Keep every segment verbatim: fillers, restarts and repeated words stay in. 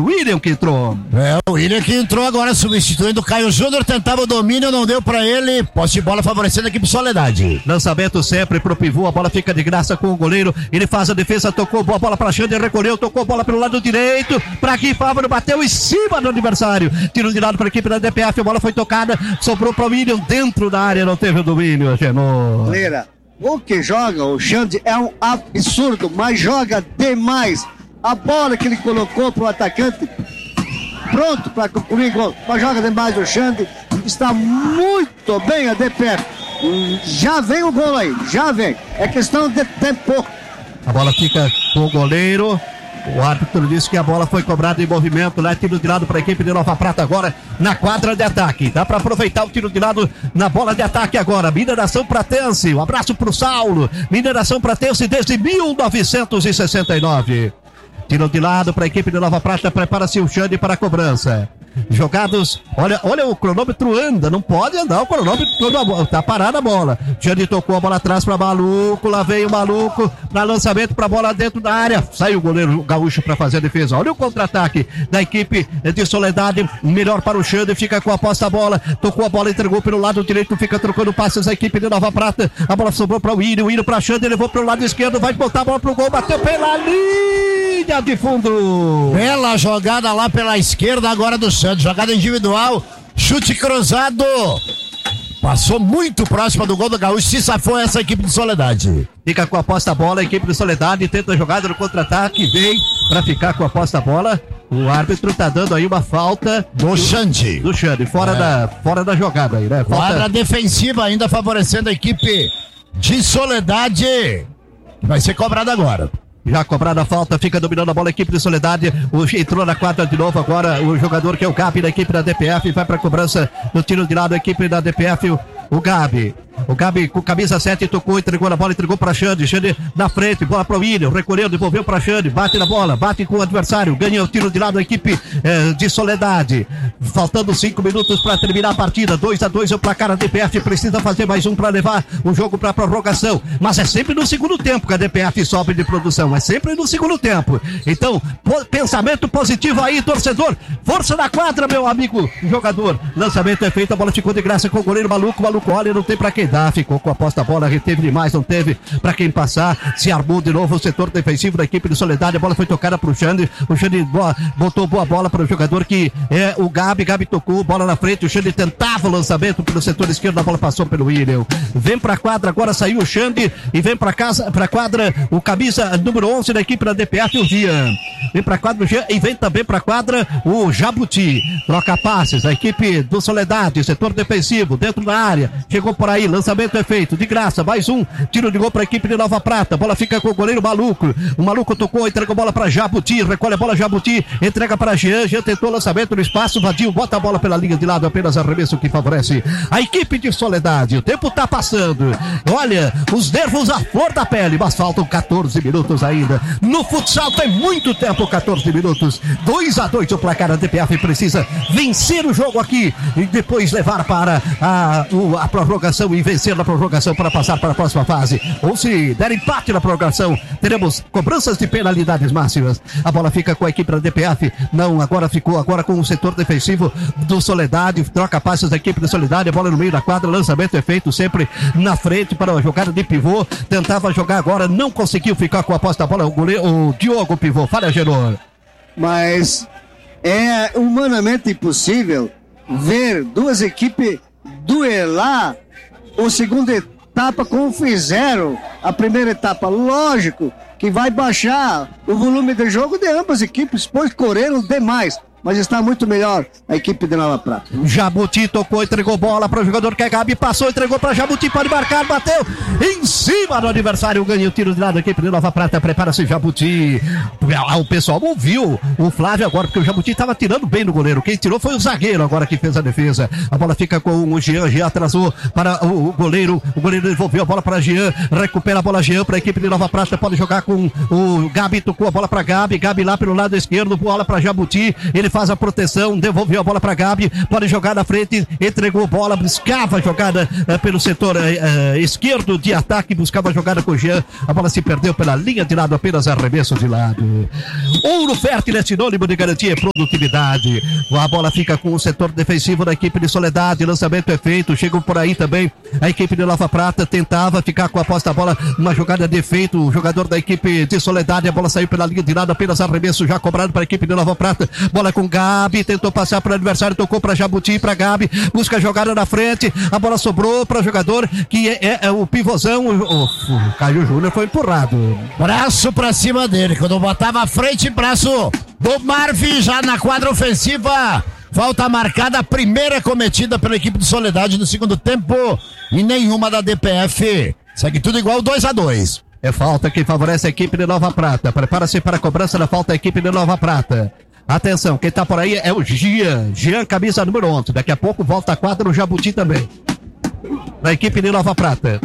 o William que entrou. É, o William que entrou agora substituindo o Caio Júnior, tentava o domínio, não deu pra ele, posse de bola favorecendo a equipe Soledade. Lançamento sempre pro pivô, a bola fica de graça com o goleiro, ele faz a defesa, tocou boa bola pra Xander, recolheu, tocou bola pelo lado direito, pra aqui Fávaro bateu em cima do adversário, tiro de lado pra equipe da D P F, a bola foi tocada, sobrou pro William dentro da área, não teve o domínio, Genô. Leira, o que joga o Xande é um absurdo, mas joga demais. A bola que ele colocou pro atacante, pronto para concluir gol, mas joga demais o Xande, está muito bem a D P F. Já vem o gol aí, já vem, é questão de tempo. A bola fica com o goleiro. O árbitro disse que a bola foi cobrada em movimento, lá tiro de lado para a equipe de Nova Prata agora na quadra de ataque. Dá para aproveitar o tiro de lado na bola de ataque agora. Mineração Pratense, um abraço para o Saulo. Mineração Pratense desde mil novecentos e sessenta e nove. Tiro de lado para a equipe de Nova Prata, prepara-se o Xande para a cobrança. Jogados, olha, olha o cronômetro anda, não pode andar o cronômetro, tá parada a bola. Xande tocou a bola atrás para Maluco, lá veio o Maluco para lançamento para bola dentro da área. Saiu o goleiro gaúcho para fazer a defesa. Olha o contra-ataque da equipe de Soledade, melhor para o Xande, fica com a posse da bola, tocou a bola, entregou pelo lado direito, fica trocando passes a equipe de Nova Prata. A bola sobrou para o William, o William para Xande, levou para o lado esquerdo, vai botar a bola pro gol, bateu pela linha de fundo. Bela jogada lá pela esquerda agora do Santos, jogada individual, chute cruzado, passou muito próxima do gol do Gaúcho, se safou essa equipe de Soledade. Fica com a posse da bola, a equipe de Soledade tenta a jogada no contra-ataque, vem para ficar com a posse da bola. O árbitro tá dando aí uma falta do Xande. Do Xande, fora, é. da, fora da jogada aí, né? Falta... Quadra defensiva ainda favorecendo a equipe de Soledade, que vai ser cobrada agora. Já cobrada a falta, fica dominando a bola a equipe de Soledade, o, entrou na quadra de novo agora o jogador que é o Gabi da equipe da D P F, vai para a cobrança do tiro de lado a equipe da D P F, o, o Gabi. O Gabi com camisa sete tocou, entregou na bola, entregou para Xande, Xande na frente, bola para o William, recolheu, devolveu para Xande, bate na bola, bate com o adversário, ganha o tiro de lado a equipe eh, de Soledade. Faltando cinco minutos para terminar a partida, dois a dois é o placar, a D P F precisa fazer mais um para levar o jogo para prorrogação, mas é sempre no segundo tempo que a D P F sobe de produção, é sempre no segundo tempo. Então, po- pensamento positivo aí, torcedor, força na quadra, meu amigo jogador. Lançamento é feito, a bola ficou de graça com o goleiro Maluco, Maluco olha, não tem para quem dá, ficou com a posse da bola, reteve demais, não teve para quem passar, se armou de novo o setor defensivo da equipe de Soledade, a bola foi tocada pro Xande, o Xande boa, botou boa bola para o jogador que é o Gabi, Gabi tocou, bola na frente, o Xande tentava o lançamento pelo setor esquerdo, a bola passou pelo William, vem pra quadra, agora saiu o Xande e vem pra casa, pra quadra o camisa número onze da equipe da D P F, o Gian, vem pra quadra o Gian e vem também pra quadra o Jabuti, troca passes, a equipe do Soledade, setor defensivo, dentro da área, chegou por aí, lançamento é feito, de graça, mais um, tiro de gol para a equipe de Nova Prata, bola fica com o goleiro Maluco, o Maluco tocou, entrega a bola para Jabuti, recolhe a bola Jabuti, entrega para Jean, Jean tentou lançamento no espaço, Vadinho bota a bola pela linha de lado, apenas arremesso que favorece a equipe de Soledade, o tempo tá passando, olha, os nervos à flor da pele, mas faltam catorze minutos ainda, no futsal tem muito tempo, catorze minutos, dois a dois o placar, a D P F precisa vencer o jogo aqui e depois levar para a, a prorrogação e vencer na prorrogação para passar para a próxima fase, ou se der empate na prorrogação, teremos cobranças de penalidades máximas, a bola fica com a equipe da D P F, não, agora ficou agora com o setor defensivo do Soledade, troca passes da equipe de Soledade, a bola no meio da quadra, lançamento é feito sempre na frente para a jogada de pivô, tentava jogar agora, não conseguiu ficar com a posse da bola, o goleiro, o Diogo pivô, fala Genor. Mas é humanamente impossível ver duas equipes duelar o segundo etapa como fizeram a primeira etapa. Lógico que vai baixar o volume de jogo de ambas equipes, pois correram demais, mas está muito melhor a equipe de Nova Prata. Jabuti tocou, entregou bola para o jogador que é Gabi, passou, entregou para Jabuti, pode marcar, bateu em cima do adversário, ganha o tiro de lado da equipe de Nova Prata, prepara-se Jabuti, o pessoal não viu o Flávio agora, porque o Jabuti estava tirando bem do goleiro, quem tirou foi o zagueiro agora que fez a defesa, a bola fica com o Jean, Jean atrasou para o, o goleiro, o goleiro devolveu a bola para Jean, recupera a bola Jean para a equipe de Nova Prata, pode jogar com o Gabi, tocou a bola para Gabi, Gabi lá pelo lado esquerdo, bola para Jabuti, ele faz a proteção, devolveu a bola para Gabi, pode jogar na frente, entregou bola, buscava a jogada uh, pelo setor uh, uh, esquerdo de ataque, buscava a jogada com o Jean, a bola se perdeu pela linha de lado, apenas arremesso de lado. Ouro Fértil é sinônimo de garantia e produtividade. A bola fica com o setor defensivo da equipe de Soledade, lançamento é feito, chegam por aí também a equipe de Nova Prata, tentava ficar com a posse da bola, uma jogada de efeito, o jogador da equipe de Soledade, a bola saiu pela linha de lado, apenas arremesso já cobrado para a equipe de Nova Prata, bola com Gabi, tentou passar para o adversário, tocou para Jabuti, para Gabi, busca a jogada na frente, a bola sobrou para o jogador que é, é, é o pivôzão, o, o, o Caio Júnior foi empurrado. Braço pra cima dele, quando botava a frente, braço do Marvin já na quadra ofensiva. Falta marcada, a primeira cometida pela equipe de Soledade no segundo tempo e nenhuma da D P F. Segue tudo igual, dois a dois. É falta que favorece a equipe de Nova Prata. Prepara-se para a cobrança da falta a equipe de Nova Prata. Atenção, quem tá por aí é o Jean. Jean, camisa número onze. Daqui a pouco volta a quadra o Jabuti também. Da equipe de Nova Prata.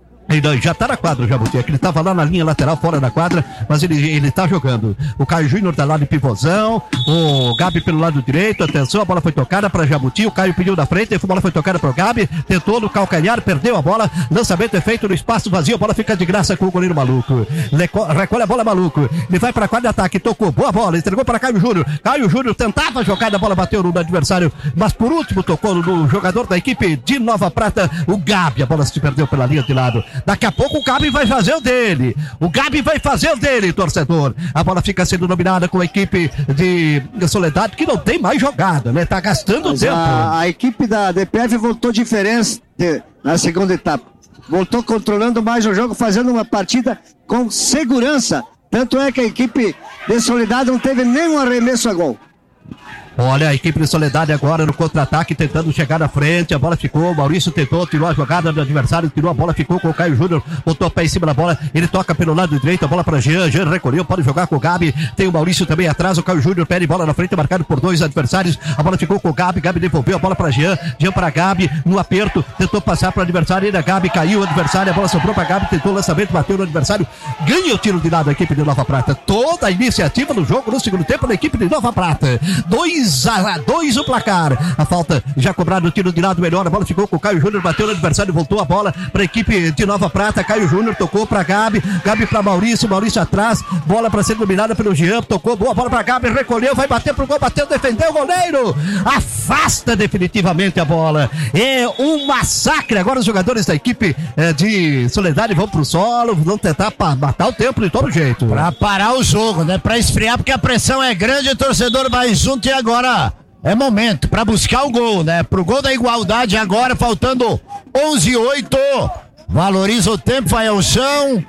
Ele já tá na quadra o Jabuti, é que ele tava lá na linha lateral, fora da quadra, mas ele, ele tá jogando. O Caio Júnior tá lá de pivôzão, o Gabi pelo lado direito, atenção, a bola foi tocada para Jabuti, o Caio pediu da frente, a bola foi tocada pro Gabi, tentou no calcanhar, perdeu a bola, lançamento é feito no espaço vazio, a bola fica de graça com o goleiro Maluco. Leco, recolhe a bola Maluco, ele vai pra quadra de ataque, tocou, boa bola, entregou para Caio Júnior, Caio Júnior tentava jogar, a bola bateu no adversário, mas por último tocou no jogador da equipe de Nova Prata, o Gabi, a bola se perdeu pela linha de lado. Daqui a pouco o Gabi vai fazer o dele. O Gabi vai fazer o dele, torcedor. A bola fica sendo dominada com a equipe de Soledade, que não tem mais jogada, né? Tá gastando Mas tempo. A, a equipe da D P F voltou diferente na segunda etapa. Voltou controlando mais o jogo, fazendo uma partida com segurança. Tanto é que a equipe de Soledade não teve nenhum arremesso a gol. Olha, a equipe de Soledade agora no contra-ataque, tentando chegar na frente, a bola ficou, o Maurício tentou, tirou a jogada do adversário, tirou a bola, ficou com o Caio Júnior, botou o pé em cima da bola, ele toca pelo lado direito, a bola para Jean, Jean recolheu, pode jogar com o Gabi, tem o Maurício também atrás, o Caio Júnior pede bola na frente, marcado por dois adversários, a bola ficou com o Gabi, Gabi devolveu a bola para Jean, Jean para Gabi, no aperto, tentou passar para o adversário, ainda Gabi caiu, o adversário, a bola sobrou para Gabi, tentou o lançamento, bateu no adversário, ganha o tiro de lado a equipe de Nova Prata, toda a iniciativa do jogo no segundo tempo da equipe de Nova Prata, dois a dois o placar, a falta já cobrada, o tiro de lado melhor, a bola ficou com o Caio Júnior, bateu no adversário, voltou a bola para a equipe de Nova Prata, Caio Júnior tocou para Gabi, Gabi para Maurício, Maurício atrás, bola para ser dominada pelo Jean, tocou, boa bola para Gabi, recolheu, vai bater pro gol, bateu, defendeu o goleiro, afasta definitivamente a bola, é um massacre, agora os jogadores da equipe eh, de Soledade vão pro solo, vão tentar pa- matar o tempo de todo jeito. Pra parar o jogo, né? Pra esfriar, porque a pressão é grande, o torcedor vai junto e agora é momento pra buscar o gol, né? Pro gol da igualdade agora, faltando onze e oito. Valoriza o tempo, vai ao chão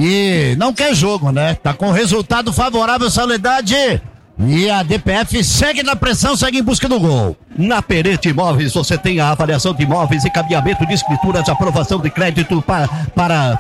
e não quer jogo, né? Tá com resultado favorável a Soledade e a D P F segue na pressão, segue em busca do gol. Na Perete Imóveis você tem a avaliação de imóveis e caminhamento de escrituras, aprovação de crédito para, para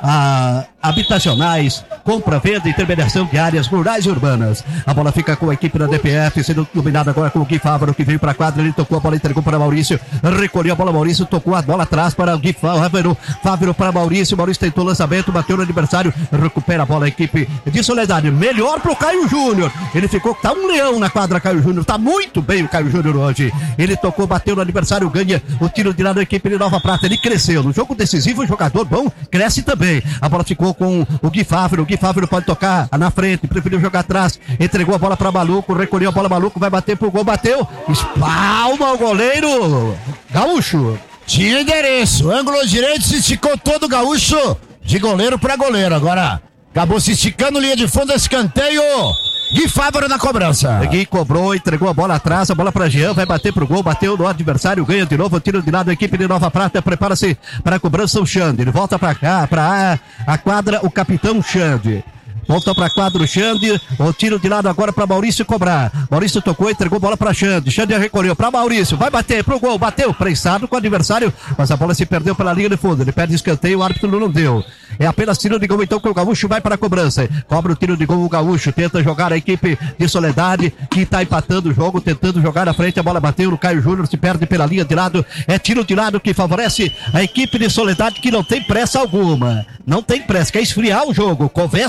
a, habitacionais, compra, venda e intermediação de áreas rurais e urbanas. A bola fica com a equipe da D P F, sendo dominada agora com o Gui Fávaro, que veio para a quadra, ele tocou a bola, entregou para Maurício, recolheu a bola, Maurício tocou a bola atrás para o Gui Fávaro, Fávaro para Maurício, Maurício tentou o lançamento, bateu no adversário, recupera a bola a equipe de Soledade, melhor pro Caio Júnior, ele ficou, tá um leão na quadra, Caio Júnior, tá muito bem o Caio Júnior hoje, ele tocou, bateu no adversário, ganha o tiro de lado da equipe de Nova Prata, ele cresceu, no jogo decisivo o jogador bom cresce também, a bola ficou com o Gui Fávaro, o Gui Fávaro pode tocar na frente, preferiu jogar atrás, entregou a bola para Maluco, recolheu a bola, Maluco vai bater pro gol, bateu, espalma o goleiro Gaúcho. Tinha endereço, ângulo direito, se esticou todo o Gaúcho, de goleiro para goleiro, agora acabou se esticando, linha de fundo, escanteio, Gui Fávaro na cobrança. Gui cobrou, entregou a bola atrás, a bola para Jean, vai bater pro gol, bateu no adversário, ganha de novo, tiro de lado a equipe de Nova Prata, prepara-se para a cobrança o Xande, ele volta para cá, para a, a quadra, o capitão Xande. Volta para quadro o Xande, o tiro de lado agora para Maurício cobrar. Maurício tocou, entregou bola para Xande. Xande recolheu para Maurício, vai bater pro gol, bateu, prensado com o adversário, mas a bola se perdeu pela linha de fundo. Ele perde escanteio, o árbitro não deu. É apenas tiro de gol, então que o Gaúcho vai para a cobrança. Cobra o tiro de gol, o Gaúcho tenta jogar a equipe de Soledade, que está empatando o jogo, tentando jogar na frente. A bola bateu no Caio Júnior, se perde pela linha de lado. É tiro de lado que favorece a equipe de Soledade, que não tem pressa alguma. Não tem pressa, quer esfriar o jogo. Conversa veículo.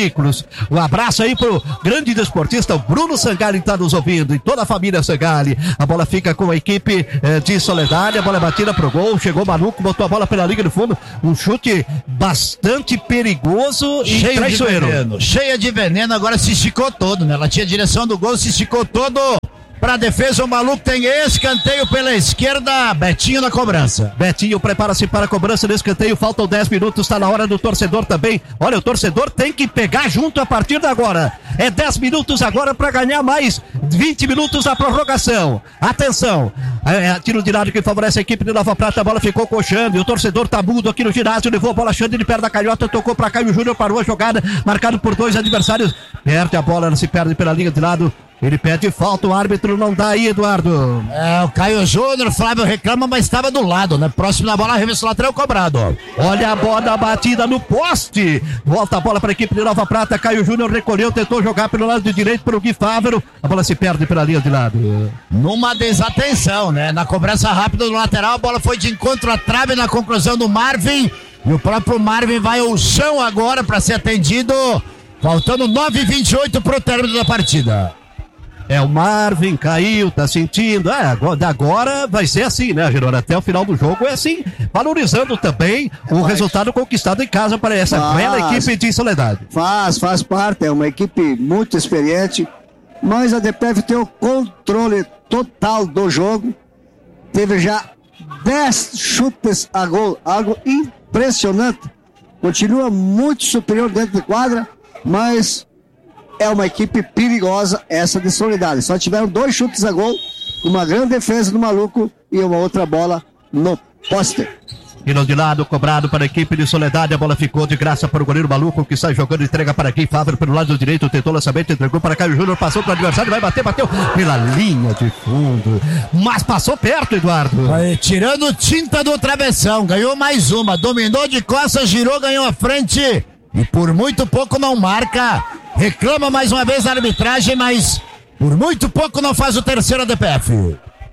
veículos. Um abraço aí pro grande desportista Bruno Sangali, que tá nos ouvindo, e toda a família Sangali. A bola fica com a equipe eh, de Soledade, a bola é batida pro gol, chegou maluco, botou a bola pela linha do fundo, um chute bastante perigoso e cheio traiçoeiro. de veneno, cheia de veneno, agora se esticou todo, né? Ela tinha direção do gol, se esticou todo. Pra defesa, o maluco tem escanteio pela esquerda, Betinho na cobrança. Betinho prepara-se para a cobrança do escanteio, faltam dez minutos, está na hora do torcedor também. Olha, o torcedor tem que pegar junto a partir de agora. É dez minutos agora para ganhar mais vinte minutos da prorrogação. Atenção, é, é, tiro de lado que favorece a equipe de Nova Prata, a bola ficou coxando e o torcedor tá mudo aqui no ginásio, levou a bola achando de perto da canhota, tocou para Caio Júnior, parou a jogada, marcado por dois adversários, perde a bola, ela se perde pela linha de lado. Ele pede falta, o árbitro não dá aí, Eduardo. É, o Caio Júnior, Flávio reclama, mas estava do lado, né? Próximo da bola, arremesso lateral cobrado. Olha a bola batida no poste. Volta a bola para a equipe de Nova Prata. Caio Júnior recolheu, tentou jogar pelo lado de direito para o Gui Fávero. A bola se perde pela linha de lado. Numa desatenção, né? Na cobrança rápida do lateral, a bola foi de encontro à trave na conclusão do Marvin. E o próprio Marvin vai ao chão agora para ser atendido. Faltando nove e vinte e oito para o término da partida. É, o Marvin caiu, tá sentindo. É, agora, agora vai ser assim, né, Gerona? Até o final do jogo é assim, valorizando também o faz. resultado conquistado em casa para essa Faz. bela equipe de Soledade. Faz, faz parte, é uma equipe muito experiente, mas a D P F tem o controle total do jogo. Teve já dez chutes a gol, algo impressionante. Continua muito superior dentro de quadra, mas é uma equipe perigosa essa de Soledade. Só tiveram dois chutes a gol, uma grande defesa do maluco e uma outra bola no poste. Tiro de lado, cobrado para a equipe de Soledade, a bola ficou de graça para o goleiro maluco que sai jogando, entrega para quem Fávero pelo lado direito, tentou lançamento, entregou para Caio Júnior, passou para o adversário, vai bater, bateu pela linha de fundo, mas passou perto, Eduardo. Vai tirando tinta do travessão, ganhou mais uma, dominou de costas, girou, ganhou a frente e por muito pouco não marca. Reclama mais uma vez a arbitragem, mas por muito pouco não faz o terceiro a D P F.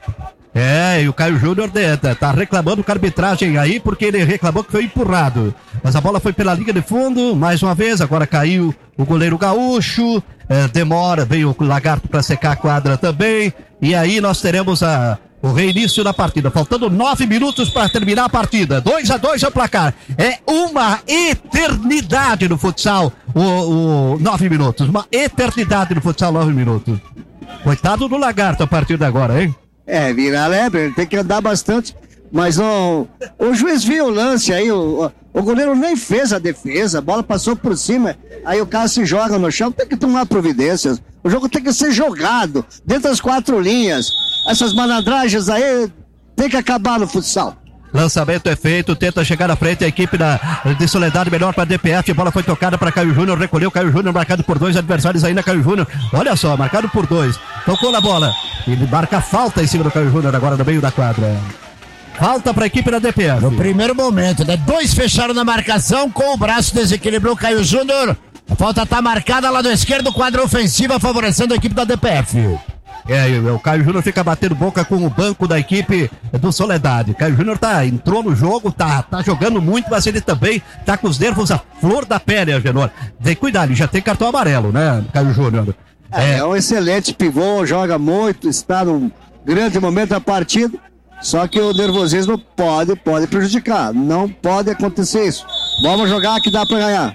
É, e o Caio Júnior tá reclamando com a arbitragem aí, porque ele reclamou que foi empurrado. Mas a bola foi pela linha de fundo, mais uma vez, agora caiu o goleiro gaúcho, é, demora, veio o Lagarto para secar a quadra também, e aí nós teremos a... o reinício da partida, faltando nove minutos para terminar a partida, dois a dois é o placar, é uma eternidade no futsal, o, o nove minutos, uma eternidade no futsal, nove minutos. Coitado do Lagarto a partir de agora, hein? É, virar lebre, ele tem que andar bastante, mas não, o juiz viu o lance aí, o, o goleiro nem fez a defesa, a bola passou por cima, aí o cara se joga no chão, tem que tomar providências, o jogo tem que ser jogado, dentro das quatro linhas, essas malandragens aí tem que acabar no futsal. Lançamento é feito, tenta chegar à frente a equipe da, de Soledade, melhor para a D P F, a bola foi tocada para Caio Júnior, recolheu Caio Júnior, marcado por dois adversários ainda, Caio Júnior, olha só, marcado por dois, tocou na bola, ele marca falta em cima do Caio Júnior agora no meio da quadra. Falta para a equipe da D P F. No primeiro momento, né? Dois fecharam na marcação, com o braço desequilibrou o Caio Júnior, a falta está marcada lá do esquerdo, quadra ofensiva favorecendo a equipe da D P F. É, o Caio Júnior fica batendo boca com o banco da equipe do Soledade. Caio Júnior tá, entrou no jogo, tá, tá jogando muito, mas ele também tá com os nervos à flor da pele, Agenor. Tem que cuidar, ele já tem cartão amarelo, né, Caio Júnior? É, é um excelente pivô, joga muito, está num grande momento da partida, só que o nervosismo pode, pode prejudicar, não pode acontecer isso. Vamos jogar que dá pra ganhar.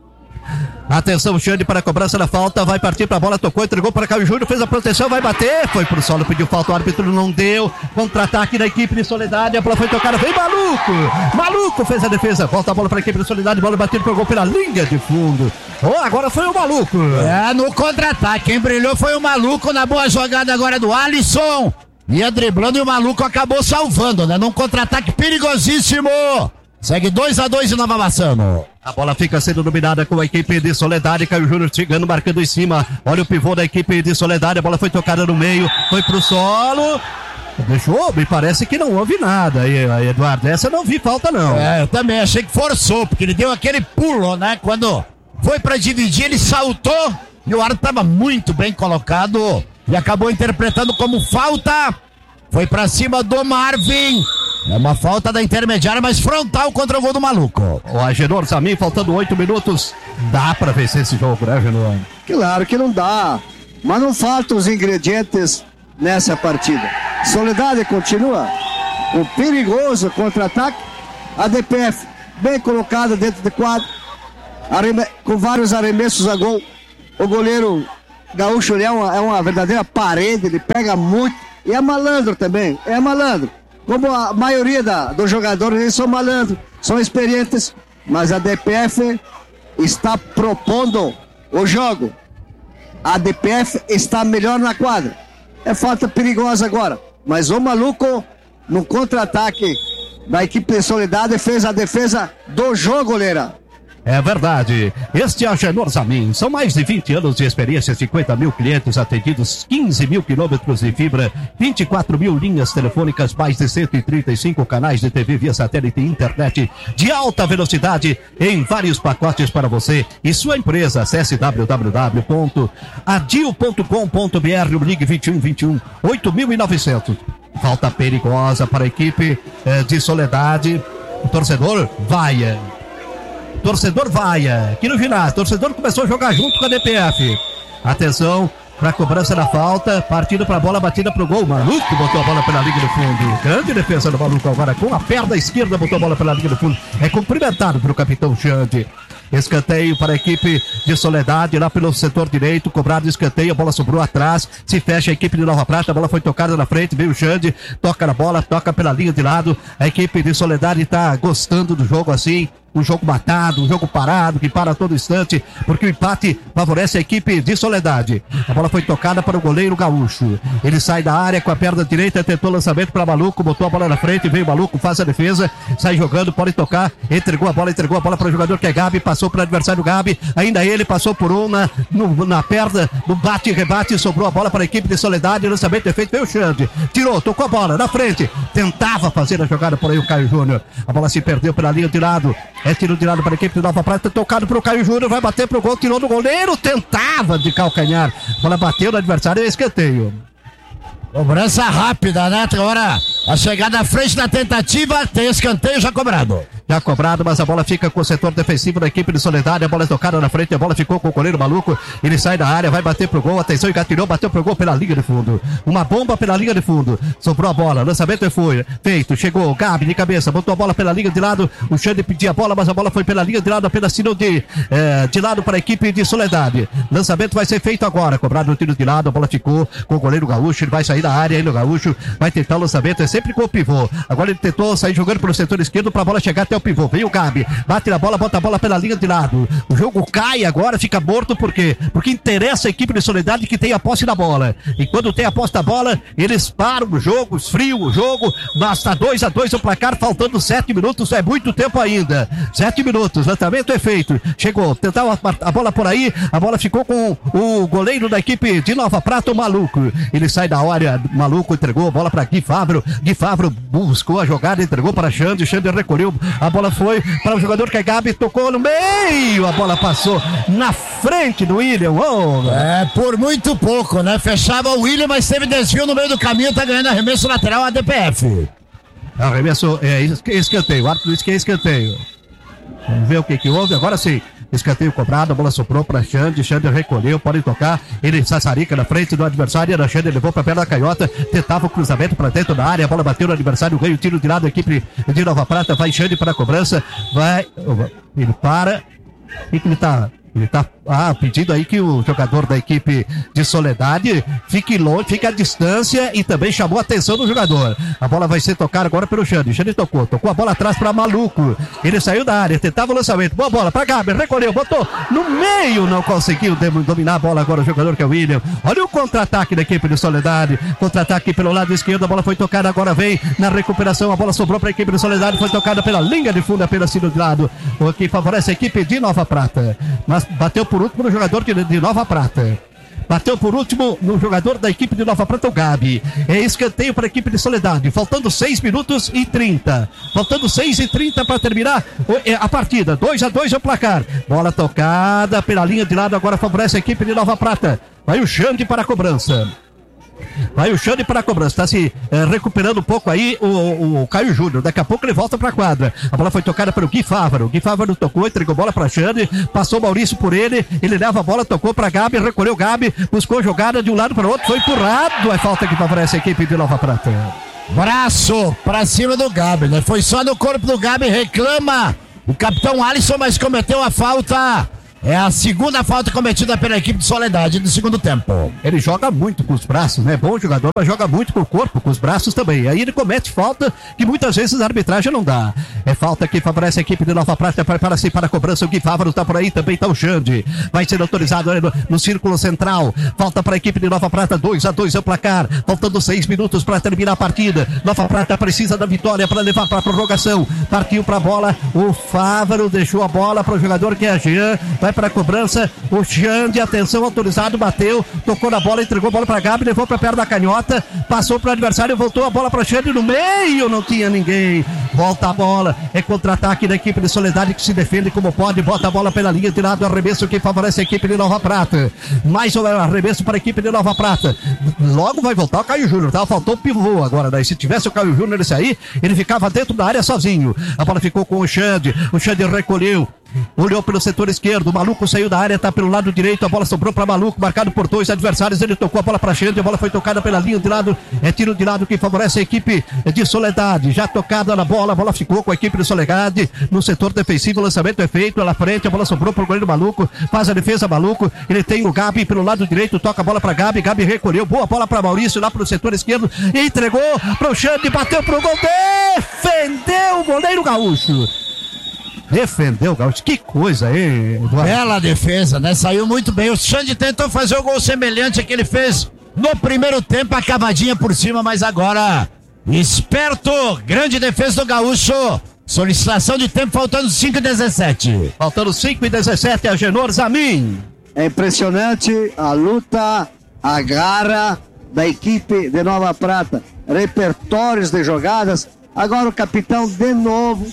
Atenção, Xande para a cobrança da falta, vai partir para a bola, tocou, entregou para Caio Júnior, fez a proteção, vai bater, foi pro solo, pediu falta, o árbitro não deu, contra-ataque da equipe de Soledade, a bola foi tocada, vem Maluco, Maluco fez a defesa, volta a bola para a equipe de Soledade, bola batida pro gol pela linha de fundo, oh, agora foi o Maluco. É, no contra-ataque, quem brilhou foi o Maluco, na boa jogada agora do Alisson, ia driblando e o Maluco acabou salvando, né, num contra-ataque perigosíssimo. Segue dois a dois e Nova Bassano. A bola fica sendo dominada com a equipe de Soledade. Caio Júnior chegando, marcando em cima. Olha o pivô da equipe de Soledade. A bola foi tocada no meio, foi pro solo. Deixou, me parece que não houve nada aí, Eduardo. Essa eu não vi falta, não. É, eu também achei que forçou, porque ele deu aquele pulo, né? Quando foi pra dividir, ele saltou e o árbitro tava muito bem colocado e acabou interpretando como falta. Foi pra cima do Marvin. É uma falta da intermediária, mas frontal contra o gol do Maluco. O Agenor Zamin, faltando oito minutos. Dá pra vencer esse jogo, né, Agenor? Claro que não dá. Mas não faltam os ingredientes nessa partida. Soledade continua. O perigoso contra-ataque. A D P F bem colocada dentro de quadro. Arreme... Com vários arremessos a gol. O goleiro gaúcho ele é, uma, é uma verdadeira parede. Ele pega muito. E é malandro também. É malandro. Como a maioria da, dos jogadores, eles são malandros. São experientes. Mas a D P F está propondo o jogo. A D P F está melhor na quadra. É falta perigosa agora. Mas o Maluco, no contra-ataque da equipe de Soledade, fez a defesa do jogo, goleira. É verdade. Este é Agenor Zamin. São mais de vinte anos de experiência, cinquenta mil clientes atendidos, quinze mil quilômetros de fibra, vinte e quatro mil linhas telefônicas, mais de cento e trinta e cinco canais de T V via satélite e internet de alta velocidade em vários pacotes para você e sua empresa. Acesse w w w ponto adil ponto com ponto b r, ligue vinte e um, vinte e um, oito mil e novecentos. Falta perigosa para a equipe eh, de Soledade. O torcedor vai. Torcedor vaia, aqui no ginásio, torcedor começou a jogar junto com a D P F. Atenção para a cobrança da falta, partindo para a bola, batida para o gol. Maluco botou a bola pela linha do fundo. Grande defesa do Maluco agora, com a perna esquerda botou a bola pela linha do fundo. É cumprimentado pelo capitão Xande. Escanteio para a equipe de Soledade, lá pelo setor direito, cobrado escanteio, a bola sobrou atrás, se fecha a equipe de Nova Prata, a bola foi tocada na frente, veio o Xande, toca na bola, toca pela linha de lado. A equipe de Soledade está gostando do jogo assim. Um jogo matado, um jogo parado, que para a todo instante, porque o empate favorece a equipe de Soledade. A bola foi tocada para o goleiro gaúcho. Ele sai da área com a perna direita, tentou lançamento para Maluco, botou a bola na frente, veio o Maluco, faz a defesa, sai jogando, pode tocar, entregou a bola, entregou a bola para o jogador que é Gabi, passou para o adversário Gabi, ainda ele passou por uma, no, na perna, no bate e rebate, sobrou a bola para a equipe de Soledade, lançamento defeito, veio o Xande, tirou, tocou a bola na frente, tentava fazer a jogada por aí o Caio Júnior. A bola se perdeu pela linha de lado. É tiro de lado para a equipe de Nova Prata, tocado para o Caio Júnior, vai bater para o gol, tirou do goleiro, tentava de calcanhar, a bola bateu no adversário, é escanteio. Cobrança rápida, né? Agora a chegada à frente da tentativa, tem escanteio já cobrado. Já cobrado, mas a bola fica com o setor defensivo da equipe de Soledade, a bola é tocada na frente, a bola ficou com o goleiro Maluco, ele sai da área, vai bater pro gol, atenção, engatilhou, bateu pro gol pela linha de fundo, uma bomba pela linha de fundo, sobrou a bola, lançamento foi feito, chegou o Gabi de cabeça, botou a bola pela linha de lado, o Xande pedia a bola, mas a bola foi pela linha de lado, apenas tirou de, eh, de lado para a equipe de Soledade. Lançamento vai ser feito agora, cobrado no tiro de lado, a bola ficou com o goleiro Gaúcho, ele vai sair da área, aí no Gaúcho, vai tentar o lançamento, é sempre com o pivô, agora ele tentou sair jogando pelo setor esquerdo para a bola chegar até o pivô, veio o Gabi, bate na bola, bota a bola pela linha de lado, o jogo cai agora, fica morto, por quê? Porque interessa a equipe de Soledade que tem a posse da bola, e quando tem a posse da bola, eles param o jogo, esfriam o jogo, basta dois a dois o placar, faltando sete minutos, é muito tempo ainda, sete minutos, lançamento é feito, chegou, tentava a bola por aí, a bola ficou com o goleiro da equipe de Nova Prata, o Maluco, ele sai da área, Maluco entregou a bola para Gui Favro, Gui Favro buscou a jogada, entregou para Xande, Xande recolheu, a bola foi para o jogador que é Gabi, tocou no meio, a bola passou na frente do William. Oh, é, por muito pouco, né? Fechava o William, mas teve desvio no meio do caminho, tá ganhando arremesso lateral a D P F. Arremesso, é escanteio, o árbitro disse que é escanteio. Vamos ver o que que houve, agora sim. Escanteio cobrado, a bola soprou para Xande, Xande recolheu, pode tocar, ele sassarica na frente do adversário, a Xande levou para a perna da canhota, tentava o cruzamento para dentro da área, a bola bateu no adversário, ganha o tiro de lado, a equipe de Nova Prata, vai Xande para a cobrança, vai, ele para, o que ele tá... Ele tá ah, pedindo aí que o jogador da equipe de Soledade fique longe, fique à distância e também chamou a atenção do jogador. A bola vai ser tocada agora pelo Xande. Xande tocou, tocou a bola atrás para Maluco. Ele saiu da área, tentava o lançamento. Boa bola para Gabi, recolheu, botou no meio, não conseguiu dominar a bola agora o jogador que é o William. Olha o contra-ataque da equipe de Soledade. Contra-ataque pelo lado esquerdo, a bola foi tocada, agora vem na recuperação. A bola sobrou para a equipe de Soledade, foi tocada pela linha de fundo, apenas de lado, o que favorece a equipe de Nova Prata. Mas bateu por último no jogador de, de Nova Prata. Bateu por último no jogador da equipe de Nova Prata, o Gabi. É escanteio para a equipe de Soledade. Faltando seis minutos e trinta. Faltando seis e trinta para terminar a partida. dois a dois é o placar. Bola tocada pela linha de lado. Agora favorece a equipe de Nova Prata. Vai o Xande para a cobrança. Vai o Xande para a cobrança, está se eh, recuperando um pouco aí o, o, o Caio Júnior, daqui a pouco ele volta para a quadra. A bola foi tocada pelo Gui Fávaro, o Gui Fávaro tocou, entregou bola para Xande, passou o Maurício por ele, ele leva a bola, tocou para Gabi, recolheu Gabi, buscou jogada de um lado para o outro, foi empurrado, é falta que favorece a equipe de Nova Prata. Braço para cima do Gabi, né? Foi só no corpo do Gabi, reclama o capitão Alisson, mas cometeu a falta. É a segunda falta cometida pela equipe de Soledade no segundo tempo. Ele joga muito com os braços, né? Bom jogador, mas joga muito com o corpo, com os braços também. Aí ele comete falta que muitas vezes a arbitragem não dá. É falta que favorece a equipe de Nova Prata. Prepara-se para a cobrança. O Gui Fávaro tá por aí, também tá o Xande. Vai ser autorizado no, no círculo central. Falta para a equipe de Nova Prata. dois a dois é o placar. Faltando seis minutos para terminar a partida. Nova Prata precisa da vitória para levar para a prorrogação. Partiu para a bola. O Fávaro deixou a bola para o jogador que é a Jean. Vai para a cobrança, o Xande, atenção, autorizado, bateu, tocou na bola, entregou a bola para Gabi, levou para perto da canhota, passou para o adversário, voltou a bola para Xande no meio, não tinha ninguém, volta a bola, é contra-ataque da equipe de Soledade que se defende como pode, bota a bola pela linha de lado, arremesso que favorece a equipe de Nova Prata, mais um arremesso para a equipe de Nova Prata, logo vai voltar o Caio Júnior, tá? Faltou o pivô agora, daí se tivesse o Caio Júnior esse aí, ele ficava dentro da área sozinho, a bola ficou com o Xande, o Xande recolheu, olhou pelo setor esquerdo, o Maluco saiu da área, tá pelo lado direito, a bola sobrou para Maluco, marcado por dois adversários, ele tocou a bola para Xande, a bola foi tocada pela linha de lado, é tiro de lado que favorece a equipe de Soledade, já tocada na bola, a bola ficou com a equipe de Soledade, no setor defensivo, o lançamento é feito, lá frente, a bola sobrou pro goleiro Maluco, faz a defesa Maluco, ele tem o Gabi pelo lado direito, toca a bola para Gabi, Gabi recolheu, boa bola para Maurício, lá pro setor esquerdo, entregou pro Xande, bateu pro gol, defendeu o goleiro Gaúcho. Defendeu o Gaúcho, que coisa, hein, Eduardo? Bela defesa, né? Saiu muito bem. O Xande tentou fazer o gol semelhante ao que ele fez no primeiro tempo, a cavadinha por cima, mas agora, esperto, grande defesa do Gaúcho. Solicitação de tempo, faltando cinco e dezessete. Faltando cinco e dezessete, a Genor Zamin. É impressionante a luta, a garra da equipe de Nova Prata. Repertórios de jogadas. Agora o capitão de novo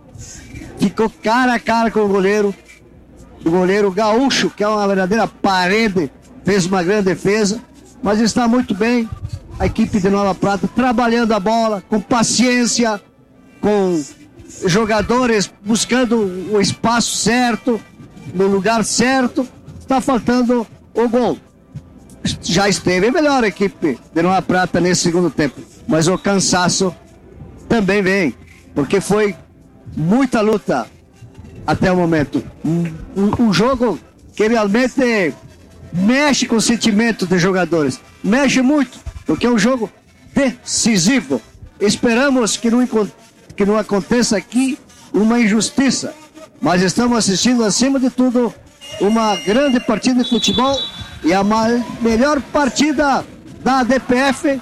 ficou cara a cara com o goleiro, o goleiro Gaúcho, que é uma verdadeira parede, fez uma grande defesa, mas está muito bem a equipe de Nova Prata, trabalhando a bola, com paciência, com jogadores buscando o espaço certo, no lugar certo, está faltando o gol. Já esteve melhor a equipe de Nova Prata nesse segundo tempo, mas o cansaço também vem, porque foi muita luta até o momento. Um, um, um jogo que realmente mexe com o sentimento dos jogadores. Mexe muito, porque é um jogo decisivo. Esperamos que não, que não aconteça aqui uma injustiça. Mas estamos assistindo, acima de tudo, uma grande partida de futebol e a melhor partida da A D P F,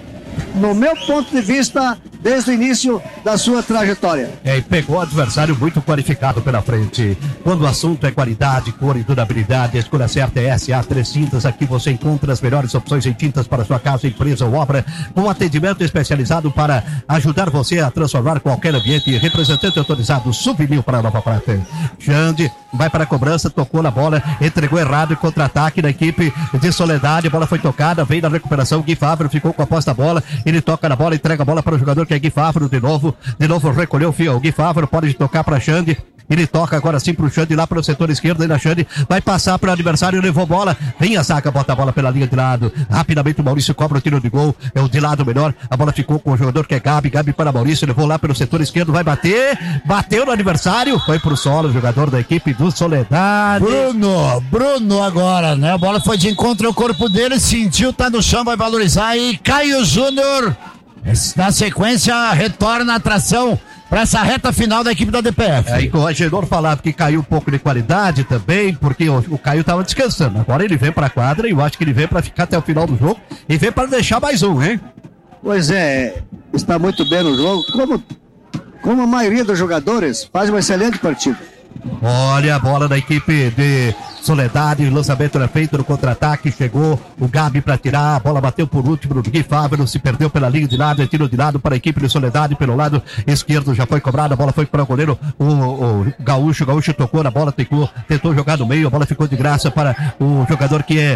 no meu ponto de vista, desde o início da sua trajetória. É, e pegou o adversário muito qualificado pela frente. Quando o assunto é qualidade, cor e durabilidade, a escolha certa é S A Três Tintas. Aqui você encontra as melhores opções em tintas para sua casa, empresa ou obra, com atendimento especializado para ajudar você a transformar qualquer ambiente. Representante autorizado, Sublinho para a Nova Prata. Xande vai para a cobrança, tocou na bola, entregou errado, contra-ataque da equipe de Soledade. A bola foi tocada, veio na recuperação. Gui Fávaro ficou com a posse da bola. Ele toca na bola, entrega a bola para o jogador que é Gui Fávaro de novo. De novo recolheu o fio. O Gui Fávaro pode tocar para Xande. Ele toca agora sim pro Xande lá pro setor esquerdo. Ainda Xande vai passar pro adversário, levou bola. Vem a zaga, bota a bola pela linha de lado. Rapidamente o Maurício cobra o tiro de gol. É o de lado melhor. A bola ficou com o jogador que é Gabi. Gabi para Maurício, levou lá pelo setor esquerdo. Vai bater. Bateu no adversário. Foi pro solo, o jogador da equipe do Soledade. Bruno, Bruno agora, né? A bola foi de encontro ao corpo dele. Sentiu, tá no chão, vai valorizar. E Caio Júnior, na sequência, retorna a atração para essa reta final da equipe da D P F. Aí o Agenor falava que caiu um pouco de qualidade também, porque o, o Caio estava descansando. Agora ele vem para a quadra e eu acho que ele vem para ficar até o final do jogo e vem para deixar mais um, hein? Pois é, está muito bem no jogo, como, como a maioria dos jogadores faz uma excelente partida. Olha a bola da equipe de Soledade, lançamento era feito no contra-ataque, chegou o Gabi para tirar, a bola bateu por último no Gui Fávaro, se perdeu pela linha de lado, é tiro de lado para a equipe de Soledade, pelo lado esquerdo já foi cobrado, a bola foi para o goleiro, o, o Gaúcho, o Gaúcho tocou na bola, tentou, tentou jogar no meio, a bola ficou de graça para o jogador que é